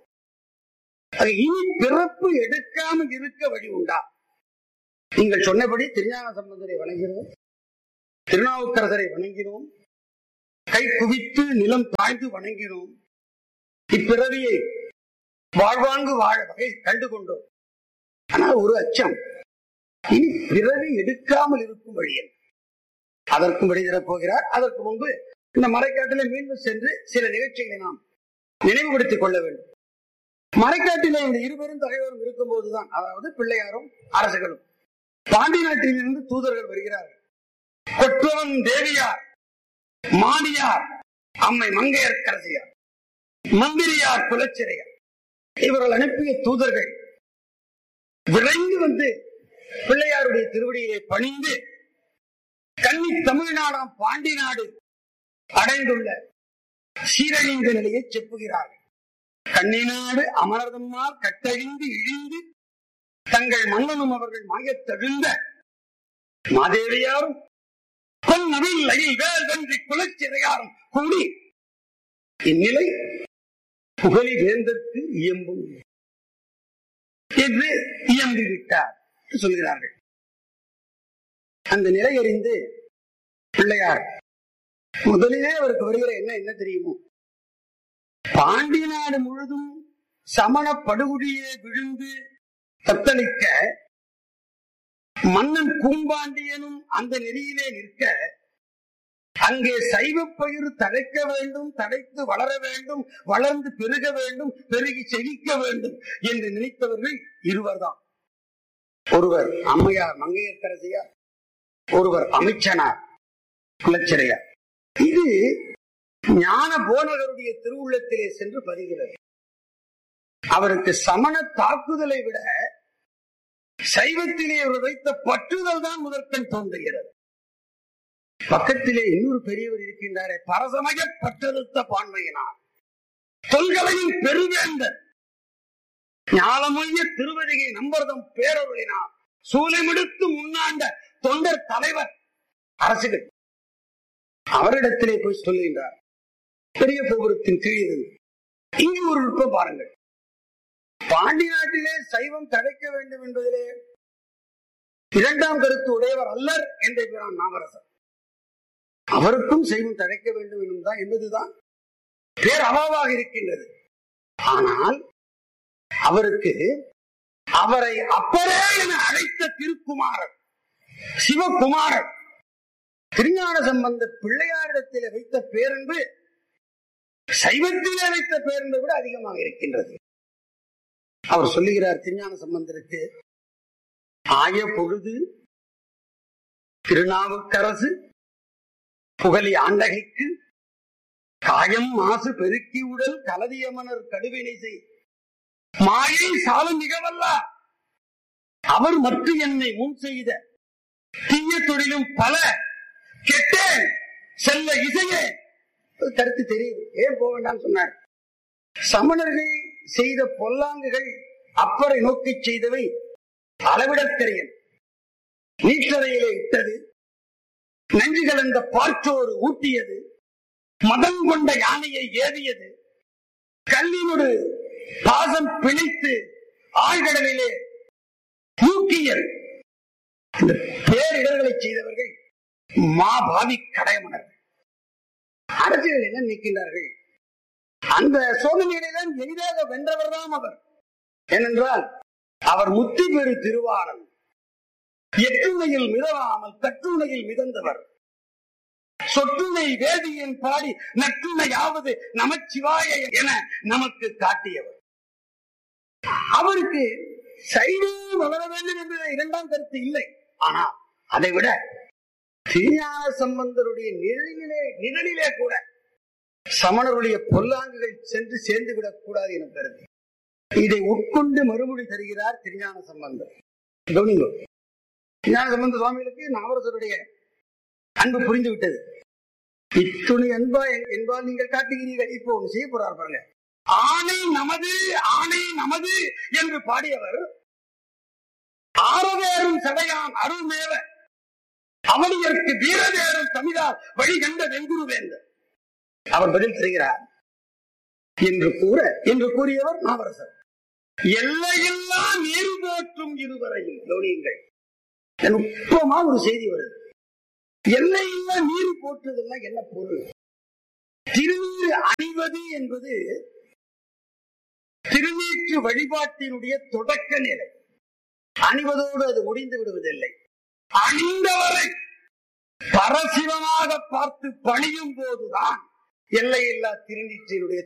இனி பிறப்பு எடுக்காமல் இருக்க வழி உண்டா? நீங்கள் சொன்னபடி திருஞான சம்பந்தரை வணங்கினோம், திருநாவுக்கரசரை வணங்கினோம், கை குவித்து நிலம் தாழ்ந்து வணங்கினோம். இப்பிறவியை வாழ்வாங்கு வாழ வகை கண்டு கொண்டோம். ஆனால் ஒரு அச்சம், இனி பிறவி எடுக்காமல் இருக்கும் வழியில் அதற்கும் வழிதரப் போகிறார். அதற்கு முன்பு இந்த மறைக்காட்டிலே மீண்டும் சென்று சில நிகழ்ச்சிகளை நாம் நினைவுபடுத்திக் கொள்ள வேண்டும். மறைக்காட்டிலே இந்த இருவரும் தலைவரும் இருக்கும் போதுதான், அதாவது பிள்ளையாரும் அரசுகளும், பாண்டி நாட்டிலிருந்து தூதர்கள் வருகிறார்கள். கொற்றவன் தேவியார், மாடியார், அம்மை மங்கையர்க்கரசியார், மந்திரியார், குலச்சிறையார், இவர்கள் அனுப்பிய தூதர்கள் விரைந்து வந்து பிள்ளையாருடைய திருவடியிலே பணிந்து கன்னி தமிழ்நாடாம் பாண்டி நாடு அடைந்துள்ள சீரழிந்த நிலையை செப்புகிறார்கள். கன்னிநாடு அமரதம்மார் கட்டழிந்து இழிந்து தங்கள் மன்னனும் அவர்கள் மாயத்தழுந்த மாதேவியாரும் பொன்னவில் அயில் வேல் வென்றி குலச்சிறையாரும் கூடி இந்நிலை புகழி வேந்தற்கு இயம்பும் என்று இயம்பிவிட்டார் சொல்கிறார்கள். அந்த நிலை அறிந்து பிள்ளையார் முதலிலே அவருக்கு வருகிற என்ன தெரியுமோ, பாண்டி நாடு முழுதும் சமண படுகொடியே விழுந்து தத்தளிக்க மன்னன் கூம்பாண்டியனும் அந்த நெறியிலே நிற்க, அங்கே சைவ பயிர் தழைக்க வேண்டும், தழைத்து வளர வேண்டும், வளர்ந்து பெருக வேண்டும், பெருகி செழிக்க வேண்டும் என்று நினைத்தவர்கள் இருவர்தான். ஒருவர் அம்மையார் மங்கையர்க்கரசியார், ஒருவர் அமைச்சனார் குலச்சிறையார். இது ஞான போனகருடைய திருவுள்ளத்திலே சென்று பதிகிறது. அவருக்கு சமண தாக்குதலை விட சைவத்திலே அவர் வைத்த பற்றுதல் தான் முதற்கண் தோன்றுகிறது. பக்கத்திலே இன்னொரு பெரியவர் இருக்கின்றாரே, பரசமய பற்றெடுத்த பான்மையினார், தொல்கலையின் பெருவேந்தர், ஞானமொழிய திருவதிகை நம்பர்தம் பேரருளினார், சூலைமிடுத்து முன்னாண்ட தொண்டர் தலைவர் அரசுகள். அவரிடத்திலே போய் சொல்லுகின்றார், பெரிய கோபுரத்தின் கீழ் இங்கு ஒரு நுட்பம் பாருங்கள். பாண்டி நாட்டிலே சைவம் தழைக்க வேண்டும் என்பதிலே இரண்டாம் கருத்து உடையவர் அல்லர் என்ற நாமரசர். அவருக்கும் சைவம் தழைக்க வேண்டும் என்பதுதான் பேரவாவாக இருக்கின்றது. ஆனால் அவருக்கு அவரை அப்பரே என அழைத்த திருக்குமாரர் சிவகுமாரர் திருஞான சம்பந்த பிள்ளையாரிடத்தில் வைத்த பேரன்பு சைவத்திலே வைத்த பேரன்பை விட அதிகமாக இருக்கின்றது. அவர் சொல்லுகிறார் திருஞான சம்பந்தருக்கு, ஆய பொழுது திருநாவுக்கரசு புகழி ஆண்டகைக்கு காயம் மாசு பெருக்கி உடல் கலதியமனர் கடுவினை செய் மாயை சாலும் மிகவல்ல அவர் மற்ற என்னை முன் செய்த தீய தொழிலும் பல கெட்டேன் செல்ல இசையே. கருத்து தெரியுது, ஏன் போக வேண்டாம் சொன்னார். சமணர்கள் செய்த பொல்லாங்குகள் அப்பரை நோக்கி செய்தவை அளவிடத்தெரியன். நீற்றறையிலே இட்டது, நன்றி கலந்த பார்ச்சோறு ஊட்டியது, மதம் கொண்ட யானையை ஏவியது, கல்லினோடு பாசம் பிணைத்து ஆழ்கடலிலே தூக்கியது. இந்த பேரிடர்களை செய்தவர்கள் மாபாவி கடையமனர்கள். அரசியல் என்ன நிற்கின்றார்கள்? அந்த சோதனையில்தான் எளிதாக வென்றவர் தான் அவர். ஏனென்றால் அவர் முத்தி பெரு திருவாளன், எட்டுணையில் மிதவாமல் கட்டுணையில் மிதந்தவர், சொற்றுணை வேதியன் பாடி நற்றுணையாவது நமச்சிவாய என நமக்கு காட்டியவர். அவருக்கு சைவம் வளர வேண்டும் என்ற இரண்டாம் கருத்து இல்லை. ஆனால் அதை விட திருஞான சம்பந்தருடைய நிழலிலே கூட சமணருடைய பொல்லாங்குகள் சென்று சேர்ந்து விடக் கூடாது என கருது. இதை உட்கொண்டு மறுமொழி தருகிறார் திருஞான சம்பந்தர். திருஞான சம்பந்த சுவாமிகளுக்கு நாவரசருடைய அன்பு புரிந்து விட்டது. இத்துணை அன்பா என்பால் நீங்கள் காட்டுகிறீர்கள். இப்போ ஒண்ணு செய்ய போறார் பாருங்க. ஆணை நமது ஆணை நமது என்று பாடியவர் ஆரவேறும் சடையான் அருள் மேல அவனியருக்கு வீரவேறும் தமிழால் வழிகண்ட வெங்குருவேந்தர். அவர் பதில் தருகிறார் என்று கூறியவர் நாவரசர். எல்லையெல்லாம் நீர் போற்றும் இருவரையும் கவனியுங்கள். நுட்பமா ஒரு செய்தி வருது. எல்லையெல்லாம் நீர் போற்றுதல்னா என்ன பொருள்? திருநீற்று அணிவது என்பது திருநீற்று வழிபாட்டினுடைய தொடக்க நிலை. அணிவதோடு அது முடிந்து விடுவதில்லை. அணிந்தவரை பரசிவமாக பார்த்து பணியும் போதுதான் எல்லையில்லா திருநீற்றினுடைய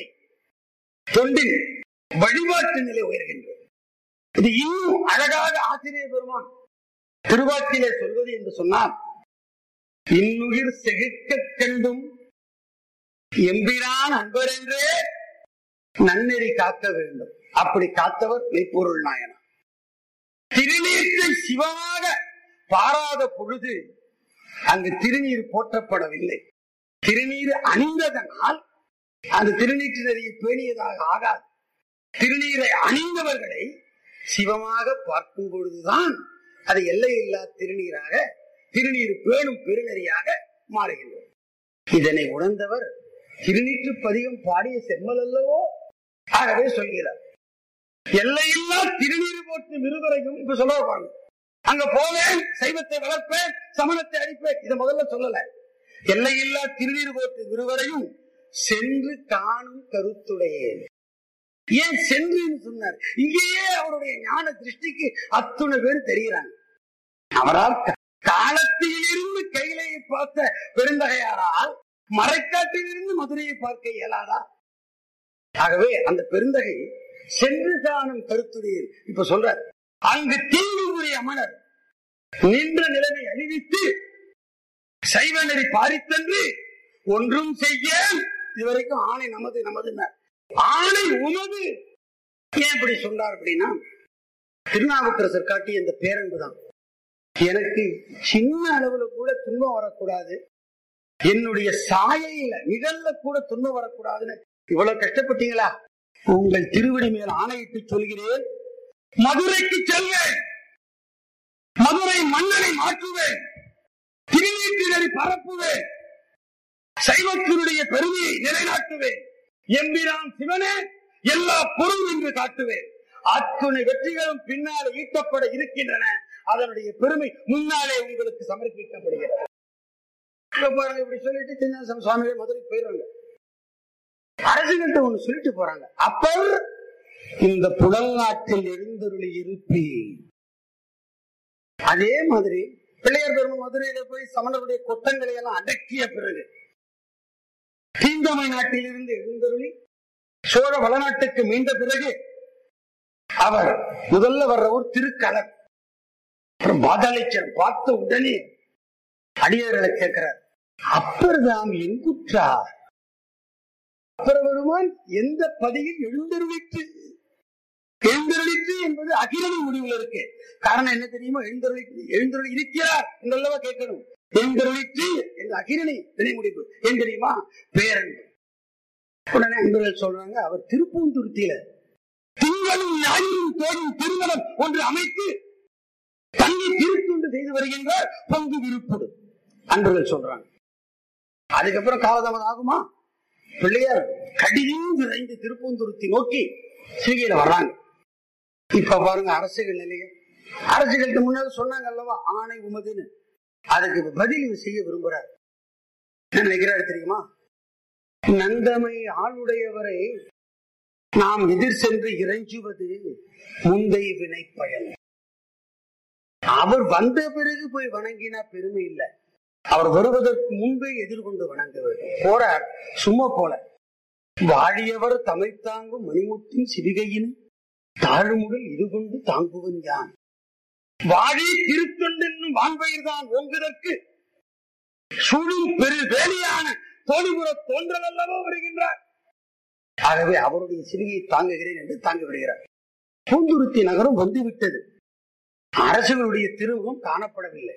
தொண்டின் வழிபாட்டு நிலை உயர்கின்றது. இது இன்னும் அழகாக ஆசிரியர் பெருமான் திருவாக்கிலே சொல்வது என்று சொன்னால், இன்னுயிர் செகுக்க கண்டும் எம்பிரான் அன்பர் என்றே நன்னெறி காக்க வேண்டும். அப்படி காத்தவர் மெய்ப்பொருள் நாயனார். திருநீற்றை சிவமாக பாராத பொழுது அங்கு திருநீர் போற்றப்படவில்லை. திருநீர் அணிந்ததனால் அந்த திருநீற்று நெறியை பேணியதாக ஆகாது. திருநீரை அணிந்தவர்களை சிவமாக பார்க்கும் பொழுதுதான் அது எல்லையில்லா திருநீராக, திருநீர் பேணும் பெருநெறியாக மாறுகின்றது. இதனை உணர்ந்தவர் திருநீற்று பதிகம் பாடிய செம்மல் அல்லவோ. ஆகவே சொல்கிறார், எல்லையில்லா திருநீர் போட்டு விருதுரையும் இப்ப சொல்ல பாருங்க. அங்க போவேன், சைவத்தை வளர்ப்பேன், சமணத்தை அடிப்பேன், இதை முதல்ல சொல்லல. எல்லையில்லா திருநீர் போட்டு விருவரையும் சென்று காணும் கருத்துடையே. ஏன் சென்று சொன்னார்? இங்கேயே அவருடைய ஞான திருஷ்டிக்கு அத்துணை பேர் தெரிகிறாங்க. அவரால் காலத்திலிருந்து கையிலேயே பார்த்த பெருந்தகையாரால் மறைக்காட்டிலிருந்து மதுரையை பார்க்க இயலாதா? ஆகவே அந்த பெருந்தகை சென்று காணும் கருத்துடைய இப்ப சொல்றார். அங்கு தீங்குரிய அமனர் நின்ற நிலைமை அணிவித்து சைவ நெறி பாரித்தன்று ஒன்றும் செய்ய. இதுவரைக்கும் ஆணை நமது நமது ஆணை உமது. ஏன் இப்படி சொன்னார் அப்படின்னா, திருநாவுக்கரசர் காட்டிய இந்த பேரன்புதான். எனக்கு சின்ன அளவுல கூட துன்பம் வரக்கூடாது, என்னுடைய சாயையில நிழல்ல கூட துன்பம் வரக்கூடாதுன்னு இவ்வளவு கஷ்டப்பட்டீங்களா? உங்கள் திருவடி மேல் ஆணையிட்டு சொல்கிறேன், மதுரைக்கு செல்வேன், மதுரை மன்னனை மாற்றுவேன், திருநீற்றினரை பரப்புவேன், சைவத்தினுடைய பெருமையை நிலைநாட்டுவேன், எம்பிரான் சிவனே எல்லா பொருளும் என்று காட்டுவேன். அத்துணை வெற்றிகளும் பின்னாலே ஈட்டப்பட இருக்கின்றன. அதனுடைய பெருமை முன்னாலே உங்களுக்கு சமர்ப்பிக்கப்படுகிறது. இப்படி சொல்லிட்டு சின்ன சுவாமிகள் மதுரைக்கு போயிடுறாங்க. அரசுகிட்ட ஒண்ணு சொல்லிட்டு போறாங்க. அப்பர் இந்த புலல் நாட்டில் எழுந்தருளி இருப்பி. அதே மாதிரி பிள்ளையார் பெருமாள் மதுரையில போய் சமணருடைய கொட்டங்களை எல்லாம் அடக்கிய பிறகு தீந்தமை நாட்டில் இருந்து எழுந்தருளி சோழ வளநாட்டுக்கு மீண்ட பிறகு அவர் முதல்ல வர்ற ஒரு திருக்கலர், அப்புறம் பாதாளேச்சர் பார்த்த உடனே அடியார்களை கேட்கிறார், அப்பர் தாம் எங்குற்றார்? அப்பர் பெருமான் எந்த பதியில் எழுந்தருளிற்று? எழுந்தருளிற்று என்பது அகிரணி முடிவில் இருக்கு. காரணம் என்ன தெரியுமா? எழுந்தருளி இருக்கிறார் என்றல்லவா கேட்கணும். எழுந்தருளிற்று என்ற அகிரணி வினை முடிவு ஏன் தெரியுமா? பேரன்பு. உடனே அன்பர்கள் சொல்றாங்க, அவர் திருப்பூந்துருத்தியில திங்களும் ஞாயிறும் தோறும் திருமணம் ஒன்று அமைத்து தங்கி திருத்துண்டு செய்து வருகின்ற பங்கு விருப்பது அன்பர்கள் சொல்றாங்க. அதுக்கப்புறம் காலதாமதம் ஆகுமா? பிள்ளையார் கடியும் விரைந்து திருப்பூந்துருத்தி நோக்கி சிவிகையில வர்றாங்க. இப்ப பாருங்க அரசுகள் நிலைய. அரசுகளுக்கு முன்னாடி சொன்னாங்க அல்லவா ஆணை உமதுன்னு. அதுக்கு பதில் செய்ய விரும்புறார். என்ன நினைக்கிறாரு தெரியுமா? நந்தமை ஆளுடையவரை நாம் எதிர் சென்று இறைஞ்சுவது முந்தை வினை பயன். அவர் வந்த பிறகு போய் வணங்கினா பெருமை இல்லை, அவர் வருவதற்கு முன்பே எதிர்கொண்டு வணங்க வேண்டும். போறார் சும்மா போல. வாழியவர் தமை தாங்கும் மணிமுத்தின் சிவிகையின் தாழ்முடல் இது கொண்டு தாங்குவன் யான். வாழி திருத்தொண்டென்னும் வான்பயிர் தான் ஓங்குதற்கு சுழும் பெரு வேலியான தோழிபுற தோன்றல் அல்லவோ வருகின்றார். ஆகவே அவருடைய சிவிகையை தாங்குகிறேன் என்று தாங்கி வருகிறார். பூந்துருத்தி நகரம் வந்துவிட்டது. அரசுகளுடைய திருமுகம் காணப்படவில்லை.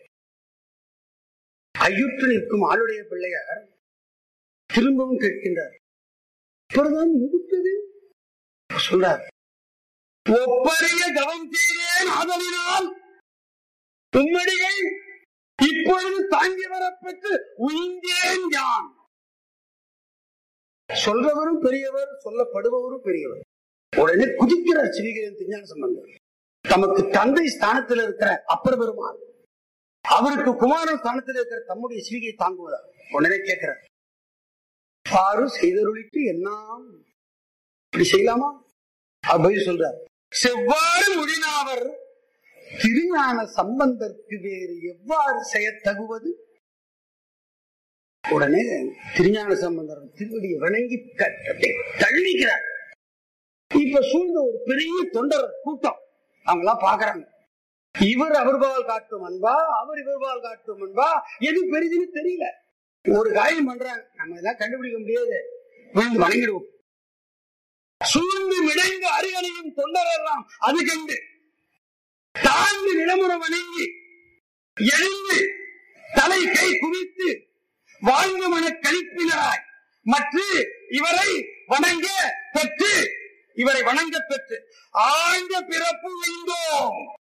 ஐயுற்று நிற்கும் ஆளுடைய பிள்ளையார் திரும்பவும் கேட்கின்றார், இப்பொழுதுதான் முகுத்தது சொல்றார். ஒப்பரிய தவம் செய்தேன் ஆதலினால் உம்மடிகள் இப்பொழுது தாங்கி வரப்பெற்று உயிர்ந்தேன் யான். சொல்றவரும் பெரியவர், சொல்லப்படுபவரும் பெரியவர். உடனே குதிக்கிறார் சிவிகையின் திருஞான சம்பந்தர். தமக்கு தந்தை ஸ்தானத்தில் இருக்கிற அப்பர் பெருமாள் அவருக்கு குமாரன் ஸ்தானத்தில் இருக்கிற தம்முடைய சிவிகையை தாங்குவதா? உடனே கேட்கிறார், பாரு செய்தருளிட்டு என்ன இப்படி செய்யலாமா? அப்படி சொல்றார். செவ்வாறு மொழினாவர் திருஞான சம்பந்தற்கு வேறு எவ்வாறு செய்யத்தகுவது? உடனே திருஞான சம்பந்தர் திருவடியை வணங்கி தள்ளிக்கிறார். இப்ப சூழ்ந்த ஒரு பெரிய தொண்டர் கூட்டம் அவங்க எல்லாம் பாக்குறாங்க. இவர் அவர்பால் காட்டும் அன்பா, அவர் இவர்பால் காட்டும் அன்பா, எது பெரிதுன்னு தெரியல. ஒரு காரியம் பண்றாங்க, நம்ம எல்லாம் கண்டுபிடிக்க முடியாது, விழுந்து வணங்கிடுவோம். சூழ்ந்து மிடைந்து அருகணையும் தொண்டரெல்லாம் அது கண்டு தாழ்ந்து நிலமுறை வணங்கி எழுந்து தலை கை குவித்து வாழ்ந்த மன கழிப்பினராய் மற்ற இவரை வணங்க பெற்று ஆழ்ந்த பிறப்பு வைந்தோம்.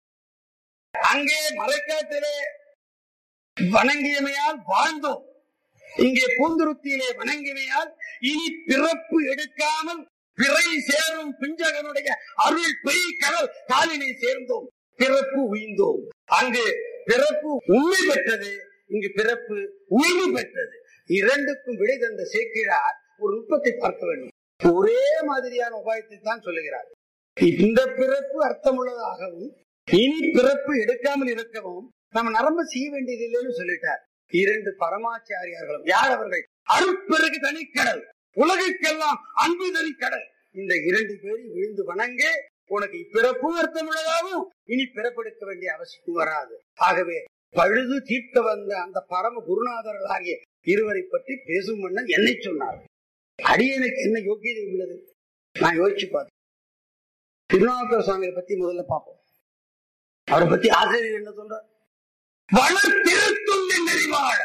அங்கே மலைக்காட்டிலே வணங்கியமையால் வாழ்ந்தோம், இங்கே பூந்துருத்தியிலே வணங்கியமையால் இனி பிறப்பு எடுக்காமல் பிறை சேரும் பிஞ்சகனுடைய அருள் பெய் கடல் காலினை சேர்ந்தோம், பிறப்பு உய்ந்தோம். அங்கு பிறப்பு உண்மை பெற்றது, இங்கு பிறப்பு உய்வு பெற்றது. இரண்டுக்கும் விடை தந்த சேக்கிழார் ஒரு நுட்பத்தை பார்க்க வேண்டும். ஒரே மாதிரியான உபாயத்தை தான் சொல்லுகிறார். இந்த பிறப்பு அர்த்தமுள்ளதாகவும் இனி பிறப்பு எடுக்காமல் இருக்கவும் நம்ம நரம்பு செய்ய வேண்டியது இல்லைன்னு சொல்லிட்டார். இரண்டு பரமாச்சாரியார்களும் யார் அவர்கள்? அருட்பெருக்கு தனிக்கடல், உலகுக்கெல்லாம் அன்பு தனிக்கடல். இந்த இரண்டு பேரும் விழுந்து வணங்க உனக்கு இப்பிறப்பும் அர்த்தமுள்ளதாகவும் இனி பிறப்பெடுக்க வேண்டிய அவசியம் வராது. ஆகவே பழுது தீர்க்க வந்த அந்த பரம குருநாதர்களாகிய இருவரை பற்றி பேசும் மன்னன் என்னை சொன்னார். அடியனுக்கு என்ன யோக்கியதை உள்ளது? நான் யோசிச்சு பார்த்தேன். திருநாவுக்கர சுவாமியை பத்தி முதல்ல பார்ப்போம். அவரை பத்தி ஆசிரியர் என்ன சொல்றார்? வளர்த்திருத்தும் நெறிவாழ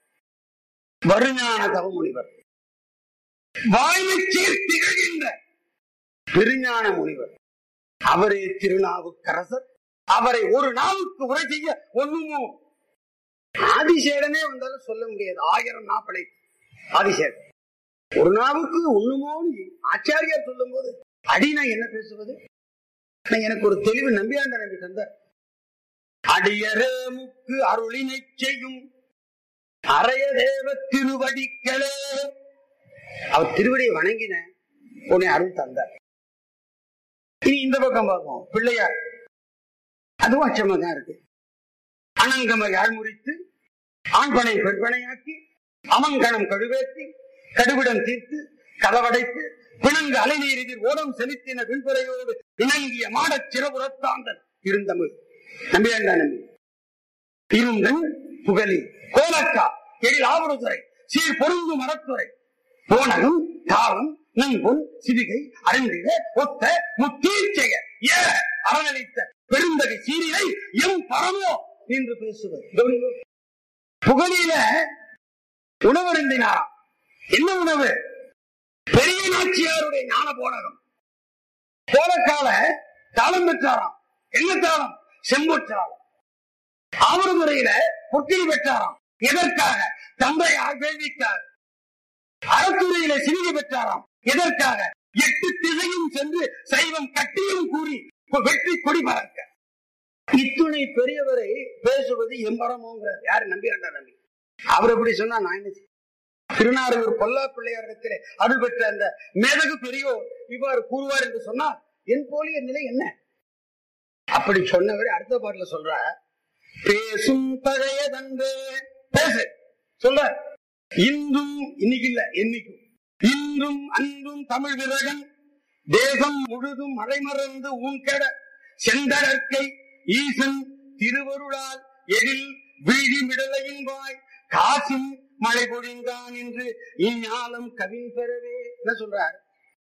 வருஞான தவமுனிவர், வாய்மை சீர்த்திகழ்கின்ற பெருஞான முனிவர், அவரே திருநாவுக்கரசர். அவரை ஒரு நாவுக்கு உரை செய்ய ஒண்ணுமோ? ஆதிசேடனே வந்தாலும் சொல்ல முடியாது. 1000 நாப்படை ஆதிசேடன் ஒரு நாவுக்கு ஒண்ணுமோன்னு ஆச்சாரியார் சொல்லும் போது அடினா என்ன பேசுவது? எனக்கு ஒரு தெளிவு நம்பியாண்ட நம்பி தந்தார். அடியரே முக்கு அருளினை செய்யும் அரைய தேவ திருவடிகளே. அவர் திருவடியை வணங்கின உன்னை அருள் தந்தார். இனி இந்த பக்கம் பார்ப்போம். பிள்ளையார், அதுவும் அச்சமா தான் இருக்கு. அனங்கம யாழ் முறித்து ஆண்பனை பெண்பனையாக்கி அமங்கணம் கழுவேற்றி கடுவிடம் தீர்த்து கதவடைத்து பிணங்கு அலைநீர் எதிர் ஓடம் செலுத்தின விண்புறையோடு இணங்கிய மாடச் சிறபுறத்தாந்தன் இருந்தமிழ் நம்பியாண்டா நம்பி இருந்தன் புகழி கோலக்கா எழில் ஆவடுதுறை சீர் பொருந்தும் மரத்துறை போனகம் தாளம் நன்பொன் சிவிகை அறிந்திட ஒத்த முத்தீச்செய ஏ அறநளித்த பெருந்தகை சீரிலை எம் பரமோ என்று பேசுவது. புகழில உணவருந்தினாராம். என்ன உணவு? பெரிய நாச்சியாருடைய ஞான போனகம். கோலக்கால தாளம் பெற்றாராம். என்ன தாளம்? செம்பொற்றாளம். ஆவடுதுறையில பொட்டில் பெற்றாராம். எதற்காக? தந்தையார் வேள்விக்காக. அறத்துறையில சிவிகை பெற்றாராம். எதற்காக? 8 திசையும் சென்று சைவம் கட்டியும் கூறி வெற்றி கொடி பறக்க. இத்துணை பெரியவரை பேசுவது எம்பரமோங்கிறார். யாரு? நம்பியாண்டா நம்பி. அவர் எப்படி சொன்னா நான் என்ன? திருநாரையூர் பொல்லா பிள்ளையாரிடத்திலே அருள் பெற்ற அந்த மேதகு பெரியோர் இவ்வாறு கூறுவார் என்று சொன்னால் என் போலிய நிலை என்ன? அப்படி சொன்னவரை அடுத்த பாட்டுல சொல்ற, பேசும் பழையதன்று பேசு சொல்ற. இன்றும் இன்னைக்கு இல்ல என்னைக்கும் இன்றும் அன்றும் தமிழ் விரகன் தேசம் முழுதும் மறைமறந்து ஊன்கட செந்தடற்கை ஈசன் திருவருளால் எழில் வீழி மிடலையின் வாய் காசின் மழை பொழிந்தான் என்று இந்நாளும் கவின் பெறவே என்ன சொல்றார்?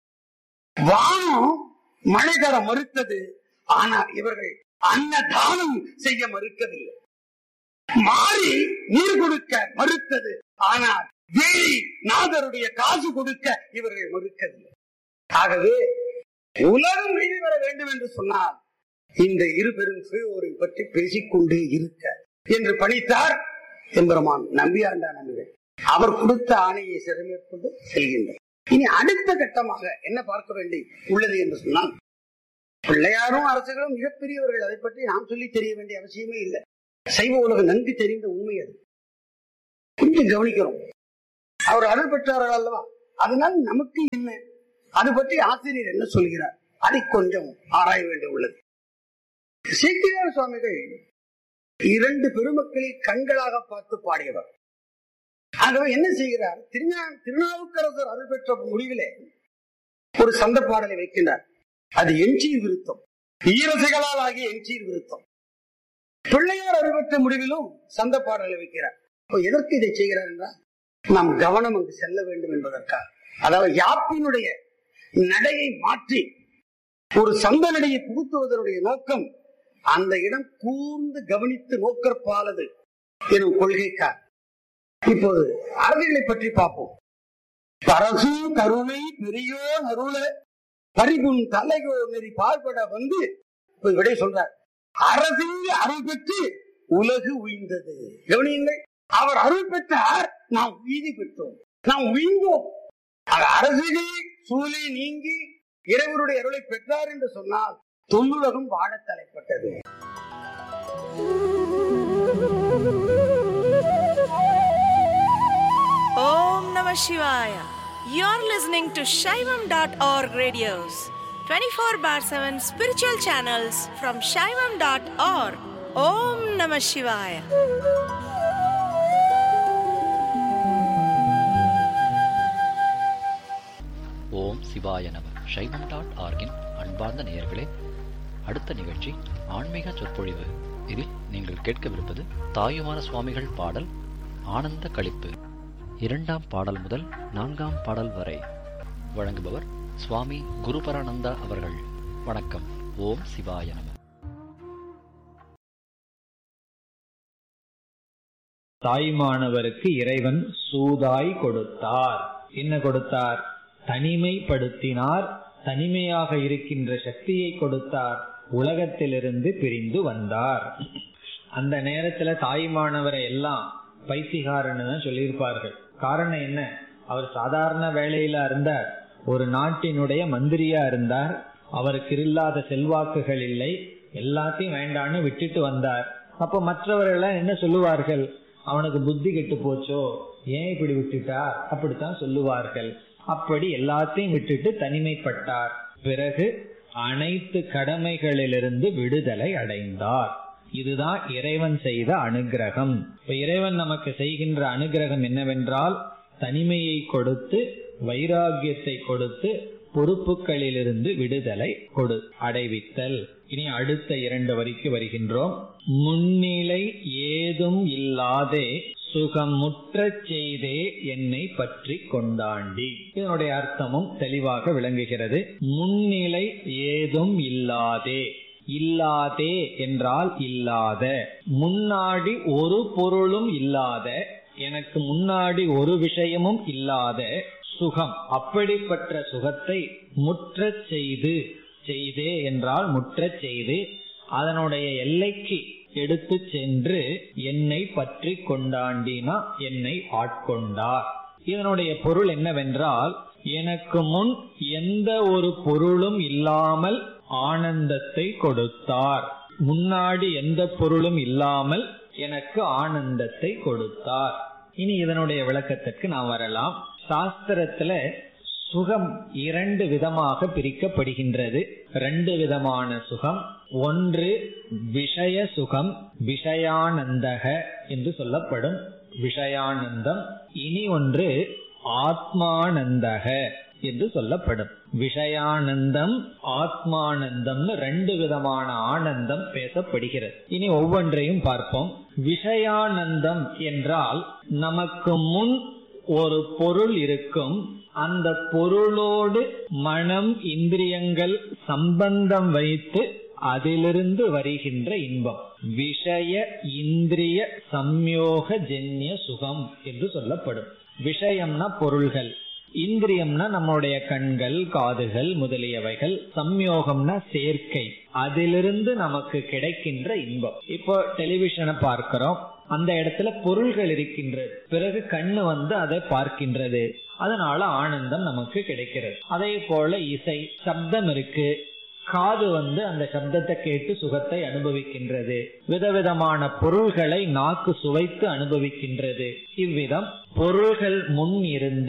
வானம் மழை தர மறுத்தது, ஆனால் இவர்கள் அன்னதானம் செய்ய மறுக்கவில்லை. மாறி நீர் கொடுக்க மறுத்தது, ஆனால் வேலி நாதருடைய காசு கொடுக்க இவர்கள் மறுக்கவில்லை. ஆகவே உலகம் மீது வர வேண்டும் என்று சொன்னால் இந்த இரு பெரும் சிறுவோரை பற்றி பேசிக்கொண்டே இருக்க என்று பணித்தார் எம்பெருமான் நம்பியாண்டா நம்பிகள். அவர் கொடுத்த ஆணையை சிறமேற்கொண்டு செல்கின்றார். இனி அடுத்த கட்டமாக என்ன பார்க்க வேண்டி உள்ளது என்று சொன்னால், பிள்ளையாரும் அரசுகளும் மிகப்பெரியவர்கள், அதை பற்றி நாம் சொல்லி தெரிய வேண்டிய அவசியமே இல்லை. சைவ உலகம் நன்கு தெரிந்த உண்மை அது. கொஞ்சம் கவனிக்கிறோம். அவர் அருள் பெற்றார்கள் அல்லவா? அதனால் நமக்கு என்ன, அது பற்றி ஆசிரியர் என்ன சொல்கிறார், அதை கொஞ்சம் ஆராய வேண்டிய உள்ளது. சேக்கிழார் சுவாமிகள் 2 பெருமக்களை கண்களாக பார்த்து பாடியவர். ஆகவே என்ன செய்கிறார், திருநாவுக்கரசர் அருள் பெற்ற முடிவிலே ஒரு சந்த பாடலை வைக்கின்றார். அது எஞ்சீர் விருத்தம், ஈரசைகளால் ஆகிய எஞ்சீர் விருத்தம். பிள்ளையார் அருள் பெற்ற முடிவிலும் சந்த பாடலை வைக்கிறார். எதற்கு இதை செய்கிறார் என்றால், நாம் கவனம் அங்கு செல்ல வேண்டும் என்பதற்காக. அதாவது யாப்பினுடைய நடையை மாற்றி ஒரு சந்த நடையை புகுத்துவதனுடைய நோக்கம் அந்த இடம் கூர்ந்து கவனித்து நோக்கற்பாலது எனும் கொள்கைக்காக. இப்போது அரபிகளை பற்றி பார்ப்போம். பரசு கருணை பெரியோ அருள பரிபுன் தலையோ நெறி பார்பட வந்து விடை சொல்றார். அரசிங்கு அருள் பெற்று உலகு உய்ந்தது. கவனியுங்கள், அவர் அருள் பெற்றார், நாம் வீதி பெற்றோம், நாம் உய்ந்தோம். அரசிகள் சூழலை நீங்கி இறைவருடைய அருளை பெற்றார் என்று சொன்னால் தொல்லுலகம் வாழ தலைப்பட்டது. Om Namah Shivaya. You're listening to Shaivam.org radios, 24/7 spiritual channels from Shaivam.org. Om Namah Shivaya. ஓம் சிவாய நம. Shaivam.org-இன் அன்பார்ந்த நேயர்களே, அடுத்த நிகழ்ச்சி ஆன்மீக சொற்பொழிவு. இதில் நீங்கள் கேட்கவிருப்பது தாயுமான சுவாமிகள் பாடல் ஆனந்த களிப்பு. 2ஆம் பாடல் முதல் 4ஆம் பாடல் வரை. வழங்குபவர் சுவாமி குருபரானந்தா அவர்கள். வணக்கம். ஓம் சிவாய நம. தாய்மானவருக்கு இறைவன் சூதாய் கொடுத்தார். என்ன கொடுத்தார்? தனிமைப்படுத்தினார். தனிமையாக இருக்கின்ற சக்தியை கொடுத்தார். உலகத்திலிருந்து பிரிந்து வந்தார். அந்த நேரத்துல தாய்மானவரை எல்லாம் பைத்திகாரன்னு தான் சொல்லியிருப்பார்கள். காரணம் என்ன? அவர் சாதாரண வேலையில இருந்தார், ஒரு நாட்டினுடைய மந்திரியா இருந்தார், அவருக்கு இல்லாத செல்வாக்குகள் இல்லை, எல்லாத்தையும் வேண்டான்னு விட்டுட்டு வந்தார். அப்ப மற்றவர்கள் என்ன சொல்லுவார்கள்? அவனுக்கு புத்தி கெட்டு போச்சோ, ஏன் இப்படி விட்டுட்டார், அப்படித்தான் சொல்லுவார்கள். அப்படி எல்லாத்தையும் விட்டுட்டு தனிமைப்பட்டார். பிறகு அனைத்து கடமைகளிலிருந்து விடுதலை அடைந்தார். இதுதான் இறைவன் செய்த அனுகிரகம். இப்ப இறைவன் நமக்கு செய்கின்ற அனுகிரகம் என்னவென்றால், தனிமையை கொடுத்து வைராகியத்தை கொடுத்து பொறுப்புகளிலிருந்து விடுதலை அடைவித்தல். இனி அடுத்த 2 வரிக்கு வருகின்றோம். முன்னிலை ஏதும் இல்லாதே சுகம் முற்றச் செய்தே என்னை பற்றி கொண்டாண்டி. இதனுடைய அர்த்தமும் தெளிவாக விளங்குகிறது. முன்னிலை ஏதும் இல்லாதே, இல்லாதே என்றால் இல்லாத, முன்னாடி ஒரு பொருளும் இல்லாத, எனக்கு முன்னாடி ஒரு விஷயமும் இல்லாத சுகம், அப்படிப்பட்ட சுகத்தை முற்றச் செய்து, செய்தே என்றால் முற்றச் செய்து, அதனுடைய எல்லைக்கு எடுத்து சென்று என்னை பற்றி கொண்டாண்டினா என்னை ஆட்கொண்டார். இதனுடைய பொருள் என்னவென்றால், எனக்கு முன் எந்த ஒரு பொருளும் இல்லாமல் ஆனந்தத்தை கொடுத்தார். முன்னாடி எந்த பொருளும் இல்லாமல் எனக்கு ஆனந்தத்தை கொடுத்தார். இனி இதனுடைய விளக்கத்திற்கு நாம் வரலாம். சாஸ்திரத்துல சுகம் 2 விதமாக பிரிக்கப்படுகின்றது. 2 விதமான சுகம். ஒன்று விஷய சுகம், விஷயானந்தக என்று சொல்லப்படும் விஷயானந்தம். இனி ஒன்று ஆத்மானந்தக என்று சொல்லப்படும். விஷயானந்தம், ஆத்மானந்தம்னு 2 விதமான ஆனந்தம் பேசப்படுகிறது. இனி ஒவ்வொன்றையும் பார்ப்போம். விஷயானந்தம் என்றால், நமக்கு முன் ஒரு பொருள் இருக்கும், அந்த பொருளோடு மனம் இந்திரியங்கள் சம்பந்தம் வைத்து அதிலிருந்து வருகின்ற இன்பம். விஷய இந்திரிய சம்யோக ஜன்ய சுகம் என்று சொல்லப்படும். விஷயம்னா பொருள்கள், இந்திரியம்னா நம்முடைய கண்கள், காதுகள் முதலியவைகள், சம்யோகம்னா சேர்க்கை, அதிலிருந்து நமக்கு கிடைக்கின்ற இன்பம். இப்போ டெலிவிஷனை பார்க்கிறோம், அந்த இடத்துல பொருள்கள் இருக்கின்றது, பிறகு கண்ணு வந்து அதை பார்க்கின்றது, அதனால ஆனந்தம் நமக்கு கிடைக்கிறது. அதே போல இசை, சப்தம் இருக்கு, காது வந்து அந்த சப்தத்தை கேட்டு சுகத்தை அனுபவிக்கின்றது. விதவிதமான பொருள்களை நாக்கு சுவைத்து அனுபவிக்கின்றது. இவ்விதம் பொருள்கள் முன் இருந்து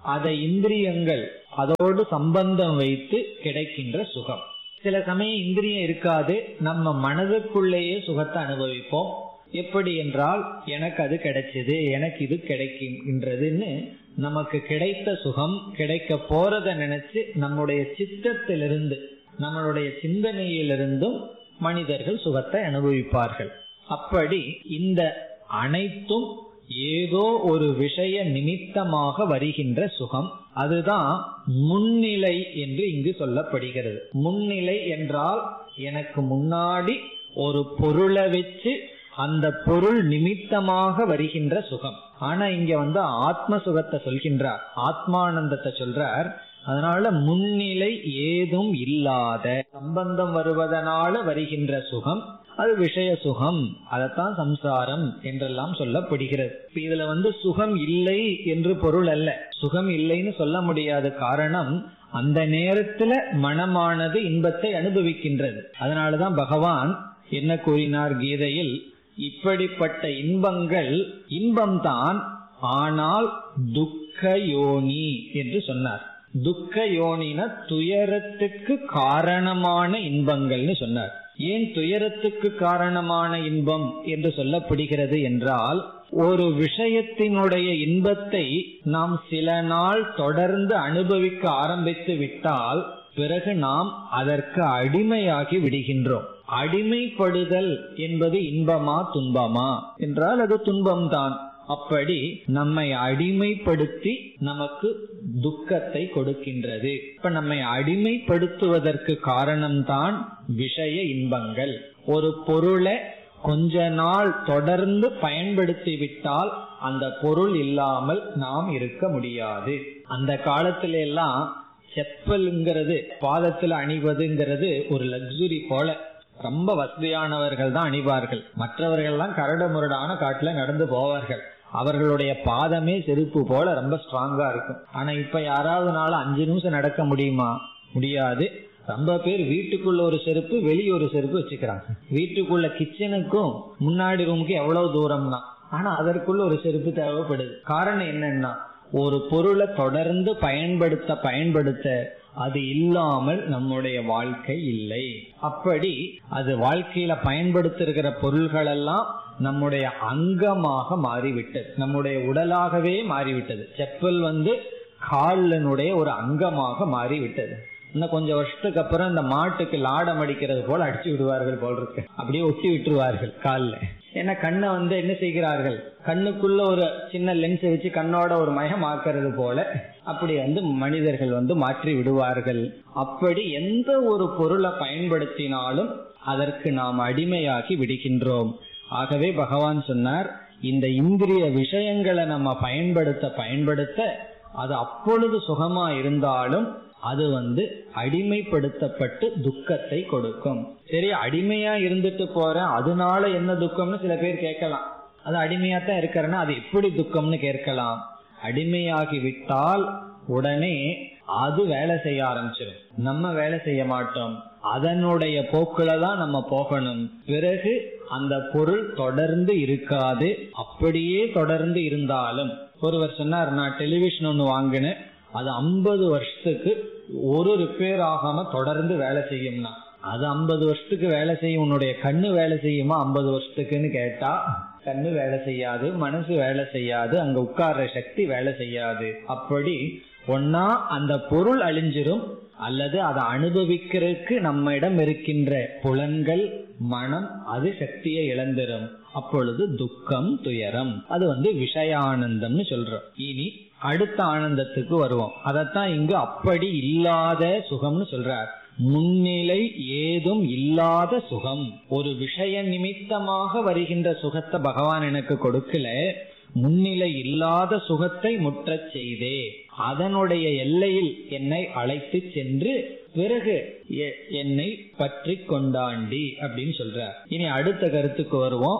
அதை இந்திரியங்கள் அதோடு சம்பந்தம் வைத்து கிடைக்கின்ற சுகம். சில சமயம் இந்திரியம் இருக்காது, நம்ம மனதுக்குள்ளேயே சுகத்தை அனுபவிப்போம். எப்படி என்றால், எனக்கு அது கிடைச்சது, எனக்கு இது கிடைக்கின்றதுன்னு நமக்கு கிடைத்த சுகம் கிடைக்க போறத நினைச்சு நம்முடைய சித்தத்திலிருந்து நம்மளுடைய சிந்தனையிலிருந்தும் மனிதர்கள் சுகத்தை அனுபவிப்பார்கள். அப்படி இந்த அனைத்தும் ஏதோ ஒரு விஷய நிமித்தமாக வருகின்ற சுகம், அதுதான் முன்னிலை என்று இங்கு சொல்லப்படுகிறது. முன்னிலை என்றால் எனக்கு முன்னாடி ஒரு பொருளை வச்சு அந்த பொருள் நிமித்தமாக வருகின்ற சுகம். ஆனா இங்க ஆத்ம சுகத்தை சொல்கின்றார், ஆத்மானந்தத்தை சொல்றார். அதனால முன்னிலை ஏதும் இல்லாத சம்பந்தம் வருவதனால வருகின்ற சுகம் அது விஷய சுகம், அதத்தான் சம்சாரம் என்றெல்லாம் சொல்லப்படுகிறது. இதுல சுகம் இல்லை என்று பொருள் அல்ல, சுகம் இல்லைன்னு சொல்ல முடியாத காரணம் அந்த நேரத்துல மனமானது இன்பத்தை அனுபவிக்கின்றது. அதனாலதான் பகவான் என்ன கூறினார் கீதையில், இப்படிப்பட்ட இன்பங்கள் இன்பம்தான், ஆனால் துக்க யோனி என்று சொன்னார். துக்க யோனின துயரத்துக்கு காரணமான இன்பங்கள்னு சொன்னார். ஏன் துயரத்துக்கு காரணமான இன்பம் என்று சொல்லப்படுகிறது என்றால், ஒரு விஷயத்தினுடைய இன்பத்தை நாம் சில நாள் தொடர்ந்து அனுபவிக்க ஆரம்பித்து விட்டால் பிறகு நாம் அதற்கு அடிமையாகி விடுகின்றோம். அடிமைப்படுதல் என்பது இன்பமா துன்பமா என்றால் அது துன்பம்தான். அப்படி நம்மை அடிமைப்படுத்தி நமக்கு துக்கத்தை கொடுக்கின்றது. இப்ப நம்மை அடிமைப்படுத்துவதற்கு காரணம்தான் விஷய இன்பங்கள். ஒரு பொருளை கொஞ்ச நாள் தொடர்ந்து பயன்படுத்தி விட்டால் அந்த பொருள் இல்லாமல் நாம் இருக்க முடியாது. அந்த காலத்தில எல்லாம் செப்பல்ங்கிறது பாதத்தில் அணிவதுங்கிறது ஒரு லக்ஸுரி போல, ரொம்ப வசதியானவர்கள் தான் அணிவார்கள். மற்றவர்கள் எல்லாம் கரடு முரடான காட்டுல நடந்து போவார்கள். அவர்களுடைய பாதமே செருப்பு போல ரொம்ப ஸ்ட்ராங்கா இருக்கும். ஆனா இப்ப யாராவது நாள் 5 நிமிஷம் நடக்க முடியுமா? முடியாது. ரொம்ப பேர் வீட்டுக்குள்ள ஒரு செருப்பு வெளியே ஒரு செருப்பு வச்சுக்கிறாங்க. வீட்டுக்குள்ள கிச்சனுக்கும் முன்னாடி ரூமுக்கு எவ்வளவு தூரம்னா, ஆனா அதற்குள்ள ஒரு செருப்பு தேவைப்படுது. காரணம் என்னன்னா, ஒரு பொருளை தொடர்ந்து பயன்படுத்த அது இல்லாமல் நம்முடைய வாழ்க்கை இல்லை. அப்படி அது வாழ்க்கையில பயன்படுத்துகிற பொருள்கள் எல்லாம் நம்முடைய அங்கமாக மாறிவிட்டது, நம்முடைய உடலாகவே மாறிவிட்டது. செப்பல் காலினுடைய ஒரு அங்கமாக மாறிவிட்டது. இன்னும் கொஞ்சம் வருஷத்துக்கு அப்புறம் இந்த மாட்டுக்கு லாடம் அடிக்கிறது போல அடிச்சு விடுவார்கள் போல் இருக்கு, அப்படியே ஒட்டி விட்டுருவார்கள் காலில். ஏன்னா கண்ணை என்ன செய்கிறார்கள், கண்ணுக்குள்ள ஒரு சின்ன லென்ஸ் வச்சு கண்ணோட ஒரு மயம் ஆக்கிறது போல அப்படி மனிதர்கள் மாற்றி விடுவார்கள். அப்படி எந்த ஒரு பொருளை பயன்படுத்தினாலும் அதற்கு நாம் அடிமையாகி விடுகின்றோம். ஆகவே பகவான் சொன்னார், இந்த இந்திரிய விஷயங்களை நம்ம பயன்படுத்த அது அப்பொழுது சுகமா இருந்தாலும் அது அடிமைப்படுத்தப்பட்டு துக்கத்தை கொடுக்கும். சரி, அடிமையா இருந்துட்டு போறேன் அதனால என்ன துக்கம்னு சில பேர் கேட்கலாம். அது அடிமையாத்தான் இருக்கிறேன்னா அது எப்படி துக்கம்னு கேட்கலாம். அடிமையாகி விட்டால் உடனே அது வேலை செய்ய ஆரம்பிச்சிடும், நம்ம வேலை செய்ய மாட்டோம். அதனுடைய போக்குல தான் நம்ம போகணும். பிறகு அந்த பொருள் தொடர்ந்து இருக்காது. அப்படியே தொடர்ந்து இருந்தாலும், ஒருவர் சொன்னார், நான் டெலிவிஷன் ஒண்ணு வாங்கினேன், அது 50 வருஷத்துக்கு ஒரு ரிப்பேர் ஆகாம தொடர்ந்து வேலை செய்யும்னா, அது 50 வருஷத்துக்கு வேலை செய்யும். உன்னுடைய கண்ணு வேலை செய்யுமா 50 வருஷத்துக்குன்னு கேட்டா கண்ணு வேலை செய்யாது, மனசு வேலை செய்யாது, அங்க உட்கார்ற சக்தி வேலை செய்யாது. அப்படி ஒன்னா அந்த பொருள் அழிஞ்சிரும், அல்லது அதை அனுபவிக்கிறதுக்கு நம்ம இடம் இருக்கின்ற புலன்கள் மனம் அது சக்தியை இழந்துரும். அப்பொழுது துக்கம் துயரம், அது விஷயானந்தம்னு சொல்றோம். இனி அடுத்த ஆனந்தத்துக்கு வருவோம். அதத்தான் இங்கு அப்படி இல்லாத சுகம்னு சொல்றார். முன்னிலை ஏதும் இல்லாத சுகம், ஒரு விஷய நிமித்தமாக வருகின்ற சுகத்தை பகவான் எனக்கு கொடுக்கல, முன்னிலை இல்லாத சுகத்தை முற்றச் செய்தே அதனுடைய எல்லையில் என்னை அழைத்து சென்று பிறகு என்னை பற்றி கொண்டாண்டி அப்படின்னு சொல்றார். இனி அடுத்த கருத்துக்கு வருவோம்,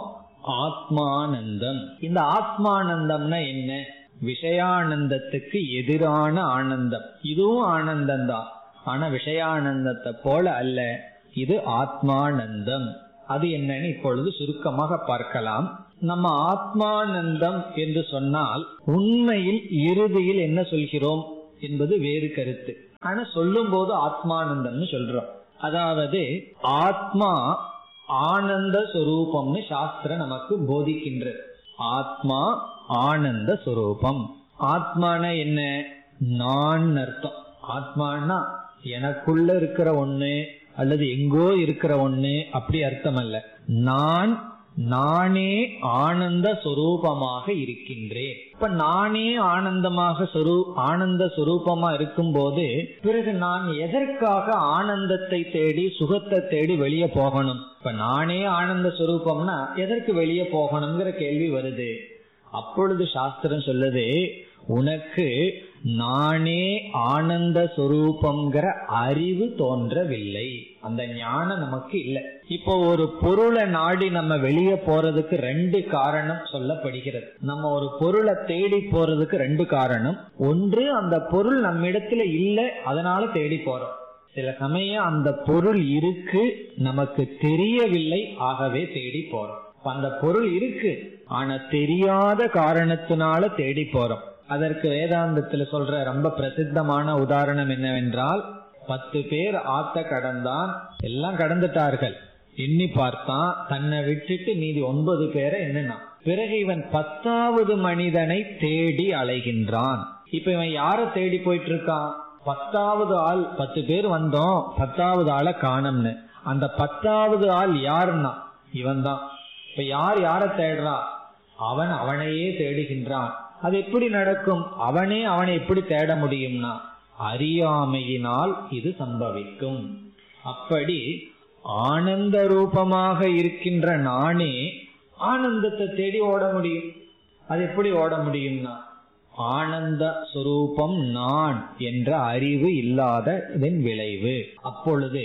ஆத்மானந்தம். இந்த ஆத்மானந்தம்னா என்ன? விஷயானந்தத்துக்கு எதிரான ஆனந்தம். இதுவும் ஆனந்தம் தான், ஆனா விஷயானந்தத்தை போல அல்ல. இது ஆத்மானந்தம். அது என்னன்னு இப்பொழுது சுருக்கமாக பார்க்கலாம். நம்ம ஆத்மானந்தம் என்று சொன்னால் உண்மையில் இறுதியில் என்ன சொல்கிறோம் என்பது வேறு கருத்து. ஆனா சொல்லும் போது ஆத்மானந்தம்னு சொல்றோம். அதாவது ஆத்மா ஆனந்த சொரூபம்னு சாஸ்திரம் நமக்கு போதிக்கின்றது. ஆத்மா ஆனந்த சொரூபம். ஆத்மான என்ன? நான் அர்த்தம். ஆத்மானா எனக்குள்ள இருக்கிற ஒண்ணு அல்லது எங்கோ இருக்கிற ஒண்ணு அப்படி அர்த்தம் அல்ல. நானே ஆனந்த சொரூபமாக இருக்கின்றேன். இப்ப நானே ஆனந்த சொரூபமா இருக்கும் போது பிறகு நான் எதற்காக ஆனந்தத்தை தேடி சுகத்தை தேடி வெளியே போகணும்? இப்ப நானே ஆனந்த சொரூபம்னா எதற்கு வெளியே போகணுங்கிற கேள்வி வருது. அப்பொழுது சாஸ்திரம் சொல்லுது, உனக்கு நானே ஆனந்த சொரூபம்ங்கிற அறிவு தோன்றவில்லை, அந்த ஞானம் நமக்கு இல்லை. இப்போ ஒரு பொருளை நாடி நம்ம வெளியே போறதுக்கு 2 காரணம் சொல்லப்படுகிறது. நம்ம ஒரு பொருளை தேடி போறதுக்கு 2 காரணம். ஒன்று, அந்த பொருள் நம்ம இடத்துல இல்லை, அதனால தேடி போறோம். சில சமயம் அந்த பொருள் இருக்கு, நமக்கு தெரியவில்லை, ஆகவே தேடி போறோம். அந்த பொருள் இருக்கு, ஆனா தெரியாத காரணத்தினால தேடி போறோம். அதற்கு வேதாந்தத்துல சொல்ற ரொம்ப பிரசித்தமான உதாரணம் என்னவென்றால், 10 பேர் ஆத்த கடந்தான், எல்லாம் கடந்துட்டார்கள். எண்ணி பார்த்தான், தன்னை விட்டுட்டு மீதி 9 பேரை என்னன்னா, பிறகு இவன் 10வது மனிதனை தேடி அலைகின்றான். இப்ப இவன் யார தேடி போயிட்டு இருக்கான்? 10வது ஆள். 10 பேர் வந்தோம், 10வது ஆளை காணோம்னு. அந்த 10வது ஆள் யாருன்னா இவன் தான். இப்ப யார தேடுறான்? அவனையே தேடுகின்றான். அது எப்படி நடக்கும்? அவனை எப்படி தேட முடியும்னா அறியாமையினால் இது சம்பவிக்கும். அப்படி ஆனந்த ரூபமாக இருக்கின்ற நானே ஆனந்தத்தை தேடி ஓட முடியும். அது எப்படி ஓட முடியும்னா ஆனந்த சுரூபம் நான் என்ற அறிவு இல்லாததன் விளைவு. அப்பொழுது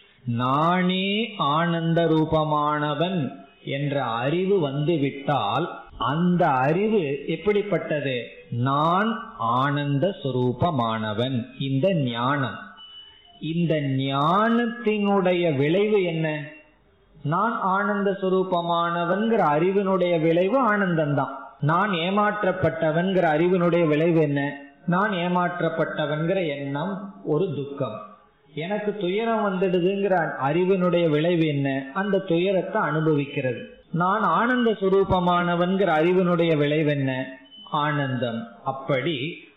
நானே ஆனந்த ரூபமானவன் என்ற அறிவு வந்துவிட்டால் அந்த அறிவு எப்படிப்பட்டது? நான் ஆனந்த சுரூபமானவன். இந்த ஞானம், இந்த ஞானத்தினுடைய விளைவு என்ன? நான் ஆனந்த சுரூபமானவன்கிற அறிவினுடைய விளைவு ஆனந்தம்தான். நான் ஏமாற்றப்பட்டவன்கிற அறிவினுடைய விளைவு என்ன? நான் ஏமாற்றப்பட்டவன்கிற எண்ணம் ஒரு துக்கம். எனக்கு துயரம் வந்துடுதுங்கிற அறிவினுடைய விளைவு என்ன? அந்த துயரத்தை அனுபவிக்கிறது. நான் ஆனந்த சுரூபமானவன்கிற அறிவினுடைய விளைவு என்ன? ஆனந்தம். அப்படி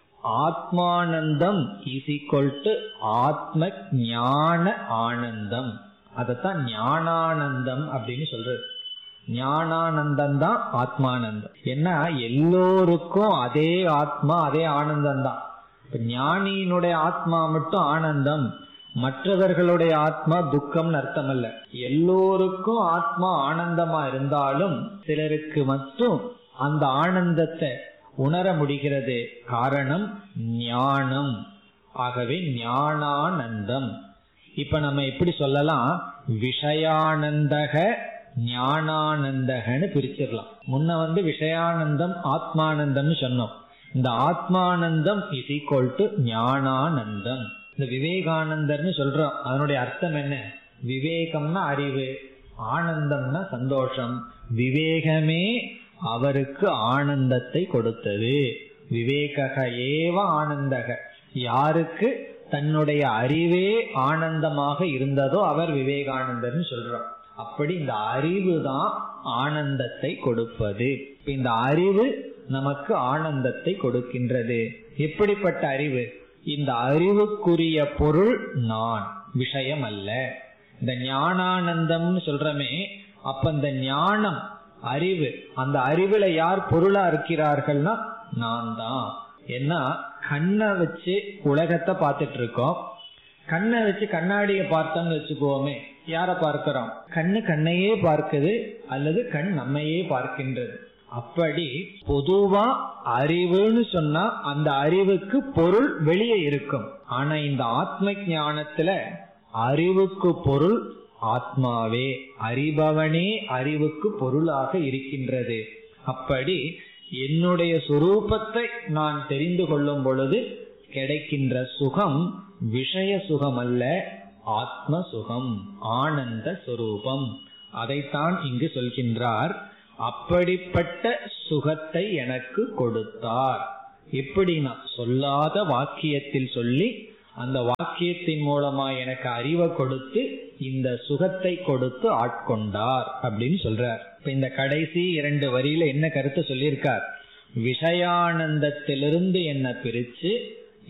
ஆத்மானந்தம் இஸ் ஈக்வல் டு ஆத்ம ஞான ஆனந்தம். அதத்தான் ஞானானந்தம் அப்படின்னு சொல்றது. ஞானானந்தம் தான் ஆத்மானந்தம். ஏன்னா எல்லோருக்கும் அதே ஆத்மா, அதே ஆனந்தம் தான். இப்ப ஞானியினுடைய ஆத்மா மட்டும் ஆனந்தம், மற்றவர்களுடைய ஆத்மா துக்கம்னு அர்த்தம் அல்ல. எல்லோருக்கும் ஆத்மா ஆனந்தமா இருந்தாலும் சிலருக்கு மட்டும் அந்த ஆனந்தத்தை உணர முடிகிறது. காரணம் ஞானம். ஆகவே ஞானானந்தம். இப்ப நம்ம எப்படி சொல்லலாம்? விஷயானந்தக ஞானானந்தகன்னு பிரிச்சிடலாம். முன்ன விஷயானந்தம் ஆத்மானந்தம்னு சொன்னோம். இந்த ஆத்மானந்தம் இஸ் ஈக்வல் டு ஞானானந்தம். இந்த விவேகானந்தர்னு சொல்றோம். அதனுடைய அர்த்தம் என்ன? விவேகம்னா அறிவு, ஆனந்தம்னா சந்தோஷம். விவேகமே அவருக்கு ஆனந்தத்தை கொடுத்தது. விவேக ஏவ ஆனந்தக. யாருக்கு தன்னுடைய அறிவே ஆனந்தமாக இருந்ததோ அவர் விவேகானந்தர்னு சொல்றோம். அப்படி இந்த அறிவு தான் ஆனந்தத்தை கொடுப்பது. இந்த அறிவு நமக்கு ஆனந்தத்தை கொடுக்கின்றது. எப்படிப்பட்ட அறிவு? இந்த அறிவுக்குரிய பொருள் நான், விஷயம் அல்ல. இந்த ஞானானந்தம்னு சொல்றமே, அப்ப இந்த ஞானம் அறிவு, அந்த அறிவுல யார் பொருளா இருக்கிறார்கள்னா நான் தான். ஏன்னா கண்ணை வச்சு உலகத்தை பார்த்துட்டு இருக்கோம். கண்ணை வச்சு கண்ணாடியை பார்த்தோம்னு வச்சுக்கோமே, யார பார்க்கிறோம்? கண்ணு கண்ணையே பார்க்குது, அல்லது கண் நம்மையே பார்க்கின்றது. அப்படி பொதுவா அறிவுன்னு சொன்னா அந்த அறிவுக்கு பொருள் வெளியே இருக்கும். ஆனா இந்த ஆத்ம ஞானத்துல அறிவுக்கு பொருள் ஆத்மாவே, அறிபவனே அறிவுக்கு பொருளாக இருக்கின்றது. அப்படி என்னுடைய சுரூபத்தை நான் தெரிந்து கொள்ளும் பொழுது கிடைக்கின்ற சுகம் விஷய சுகம் அல்ல, ஆத்ம சுகம், ஆனந்த சுரூபம். அதைத்தான் இங்கு சொல்கின்றார். அப்படிப்பட்ட சுகத்தை எனக்கு கொடுத்தார். எப்படின்னா சொல்லாத வாக்கியத்தில் சொல்லி அந்த வாக்கியத்தின் மூலமா எனக்கு அறிவை கொடுத்து இந்த சுகத்தை கொடுத்து ஆட்கொண்டார் அப்படின்னு சொல்றார். இப்ப இந்த கடைசி 2 வரியில என்ன கருத்து சொல்லியிருக்கார்? விஷயானந்தத்திலிருந்து என்ன பிரிச்சு